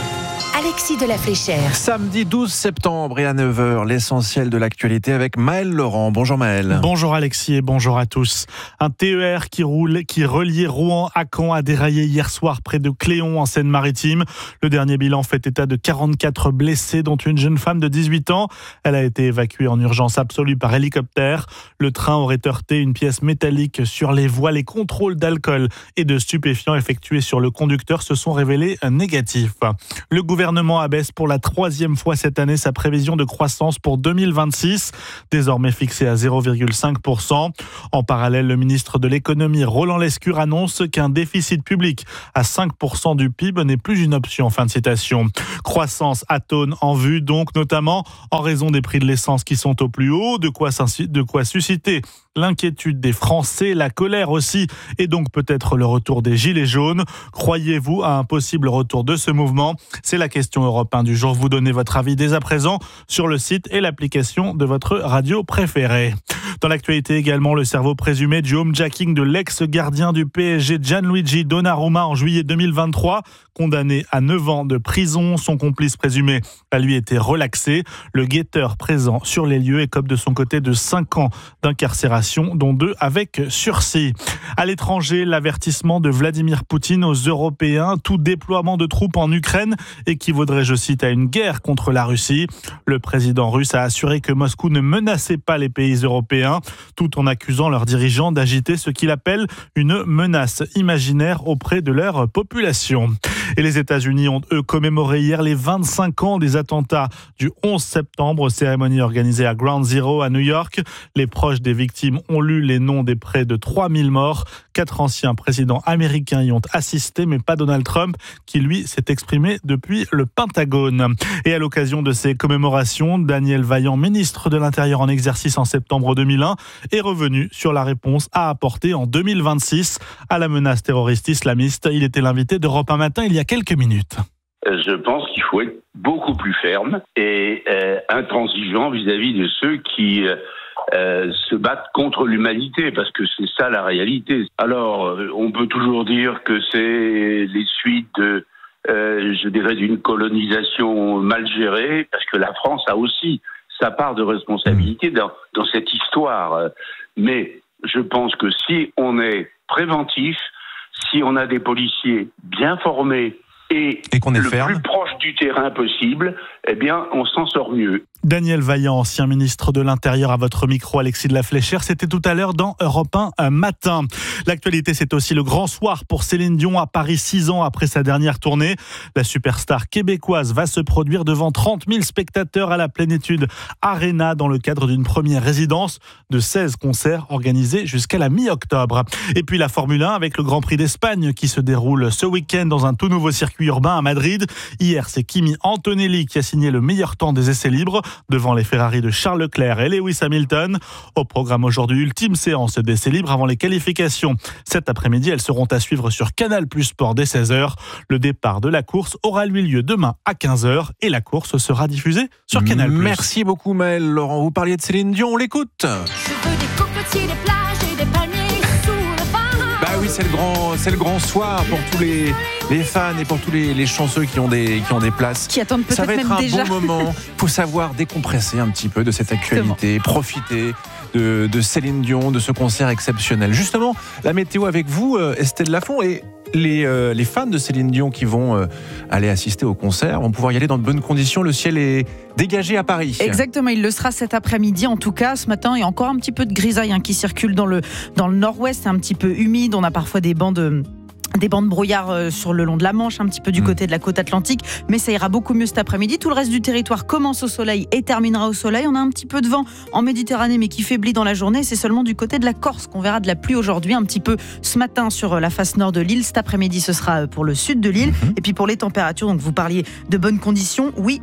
Alexis de la Fléchère. Samedi douze septembre et à neuf heures, l'essentiel de l'actualité avec Maël Laurent. Bonjour Maël. Bonjour Alexis et bonjour à tous. Un T E R qui roule, qui reliait Rouen à Caen a déraillé hier soir près de Cléon en Seine-Maritime. Le dernier bilan fait état de quarante-quatre blessés, dont une jeune femme de dix-huit ans. Elle a été évacuée en urgence absolue par hélicoptère. Le train aurait heurté une pièce métallique sur les voies. Les contrôles d'alcool et de stupéfiants effectués sur le conducteur se sont révélés négatifs. Le gouvernement Le gouvernement abaisse pour la troisième fois cette année sa prévision de croissance pour deux mille vingt-six, désormais fixée à zéro virgule cinq pour cent. En parallèle, le ministre de l'économie, Roland Lescure, annonce qu'un déficit public à cinq pour cent du P I B n'est plus une option. Fin de citation. Croissance atone en vue, donc notamment en raison des prix de l'essence qui sont au plus haut, de quoi, de quoi susciter l'inquiétude des Français, la colère aussi, et donc peut-être le retour des Gilets jaunes. Croyez-vous à un possible retour de ce mouvement ? C'est la question Europe un du jour. Vous donnez votre avis dès à présent sur le site et l'application de votre radio préférée. Dans l'actualité également, le cerveau présumé du homejacking de l'ex-gardien du P S G Gianluigi Donnarumma en juillet deux mille vingt-trois, condamné à neuf ans de prison. Son complice présumé a lui été relaxé. Le guetteur présent sur les lieux écope de son côté de cinq ans d'incarcération, dont deux avec sursis. À l'étranger, l'avertissement de Vladimir Poutine aux Européens, tout déploiement de troupes en Ukraine équivaudrait, je cite, à une guerre contre la Russie. Le président russe a assuré que Moscou ne menaçait pas les pays européens, tout en accusant leurs dirigeants d'agiter ce qu'il appelle une menace imaginaire auprès de leur population. Et les États-Unis ont, eux, commémoré hier les vingt-cinq ans des attentats du onze septembre, cérémonie organisée à Ground Zero à New York. Les proches des victimes ont lu les noms des près de trois mille morts. Quatre anciens présidents américains y ont assisté, mais pas Donald Trump, qui lui s'est exprimé depuis le Pentagone. Et à l'occasion de ces commémorations, Daniel Vaillant, ministre de l'Intérieur en exercice en septembre deux mille un, est revenu sur la réponse à apporter en deux mille vingt-six à la menace terroriste islamiste. Il était l'invité d'Europe un matin il y a quelques minutes. Je pense qu'il faut être beaucoup plus ferme et euh, intransigeant vis-à-vis de ceux qui euh, euh, se battent contre l'humanité, parce que c'est ça la réalité. Alors, euh, on peut toujours dire que c'est les suites de, euh, je dirais, d'une colonisation mal gérée, parce que la France a aussi sa part de responsabilité dans, dans cette histoire. Mais je pense que si on est préventif, si on a des policiers bien formés et, et qu'on est le ferme. plus proche du terrain possible, eh bien, on s'en sort mieux. Daniel Vaillant, ancien ministre de l'Intérieur, à votre micro, Alexis de la Fléchère. C'était tout à l'heure dans Europe un matin. L'actualité, c'est aussi le grand soir pour Céline Dion à Paris, six ans après sa dernière tournée. La superstar québécoise va se produire devant trente mille spectateurs à la Plénitude Arena dans le cadre d'une première résidence de seize concerts organisés jusqu'à la mi-octobre. Et puis la Formule un avec le Grand Prix d'Espagne qui se déroule ce week-end dans un tout nouveau circuit urbain à Madrid. Hier, c'est Kimi Antonelli qui a signé le meilleur temps des essais libres devant les Ferrari de Charles Leclerc et Lewis Hamilton. Au programme aujourd'hui, ultime séance d'essais libres avant les qualifications. Cet après-midi, elles seront à suivre sur Canal Plus Sport dès seize heures. Le départ de la course aura lieu demain à quinze heures et la course sera diffusée sur Canal Plus. Merci beaucoup Maël Laurent. Vous parliez de Céline Dion, on l'écoute. Je veux des cocotiers, des plages et des palmiers sous le phare. Bah oui, c'est le grand, c'est le grand soir pour tous les, les fans et pour tous les, les chanceux qui ont des, qui ont des places. Qui attendent peut-être Ça va être même un déjà. bon moment. Faut savoir décompresser un petit peu de cette actualité, Exactement. profiter de, de Céline Dion, de ce concert exceptionnel. Justement, la météo avec vous, euh, Estelle Lafont, et les, euh, les fans de Céline Dion qui vont euh, aller assister au concert vont pouvoir y aller dans de bonnes conditions. Le ciel est dégagé à Paris. Exactement, il le sera cet après-midi. En tout cas, ce matin, il y a encore un petit peu de grisaille hein, qui circule dans le, dans le nord-ouest. C'est un petit peu humide. On a parfois des bancs de... des bancs de brouillard euh, sur le long de la Manche, un petit peu du mmh. côté de la côte atlantique, mais ça ira beaucoup mieux cet après-midi. Tout le reste du territoire commence au soleil et terminera au soleil. On a un petit peu de vent en Méditerranée, mais qui faiblit dans la journée. C'est seulement du côté de la Corse qu'on verra de la pluie aujourd'hui, un petit peu ce matin sur la face nord de l'île. Cet après-midi, ce sera pour le sud de l'île. Mmh. Et puis pour les températures, donc vous parliez de bonnes conditions. Oui,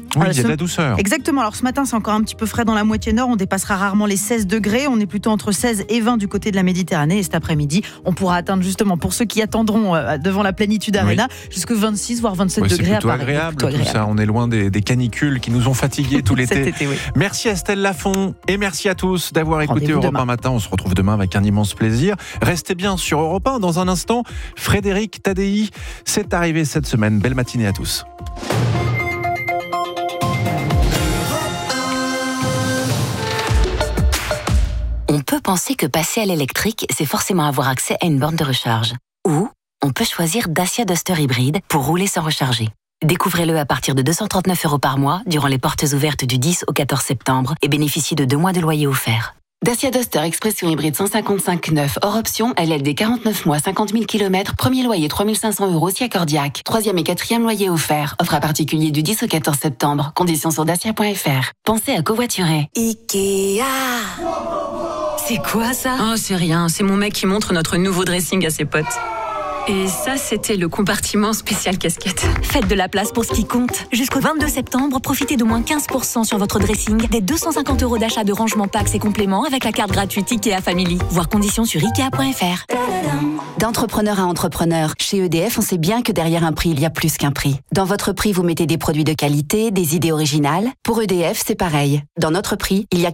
Oui, Euh, il y a ce- de la douceur. Exactement. Alors ce matin, c'est encore un petit peu frais dans la moitié nord. On dépassera rarement les seize degrés. On est plutôt entre seize et vingt du côté de la Méditerranée. Et cet après-midi, on pourra atteindre justement, pour ceux qui attendront euh, devant la Plénitude Arena, jusqu'à vingt-six voire vingt-sept Ouais, c'est degrés à plutôt Paris. agréable, Plutôt tout ça. On est loin des, des canicules qui nous ont fatigués tout l'été. Cet été, oui. Merci Estelle Lafont et merci à tous d'avoir écouté Rendez-vous Europe demain. un matin. On se retrouve demain avec un immense plaisir. Restez bien sur Europe un. Dans un instant, Frédéric Tadei, c'est arrivé cette semaine. Belle matinée à tous. On peut penser que passer à l'électrique, c'est forcément avoir accès à une borne de recharge. Ou on peut choisir Dacia Duster hybride pour rouler sans recharger. Découvrez-le à partir de deux cent trente-neuf euros par mois durant les portes ouvertes du dix au quatorze septembre et bénéficiez de deux mois de loyer offert. Dacia Duster Expression hybride cent cinquante-cinq neuf, hors option, L L D quarante-neuf mois, cinquante mille kilomètres, premier loyer trois mille cinq cents euros si accordiaque. Troisième et quatrième loyer offert. Offre à particulier du dix au quatorze septembre. Conditions sur dacia point f r. Pensez à covoiturer. Ikea. C'est quoi ça? Oh, c'est rien, c'est mon mec qui montre notre nouveau dressing à ses potes. Et ça, c'était le compartiment spécial casquette. Faites de la place pour ce qui compte. Jusqu'au vingt-deux septembre, profitez d'au moins quinze pour cent sur votre dressing, des deux cent cinquante euros d'achat de rangement packs et compléments avec la carte gratuite Ikea Family. Voir conditions sur ikea point f r. D'entrepreneur à entrepreneur, chez E D F, on sait bien que derrière un prix, il y a plus qu'un prix. Dans votre prix, vous mettez des produits de qualité, des idées originales. Pour E D F, c'est pareil. Dans notre prix, il y a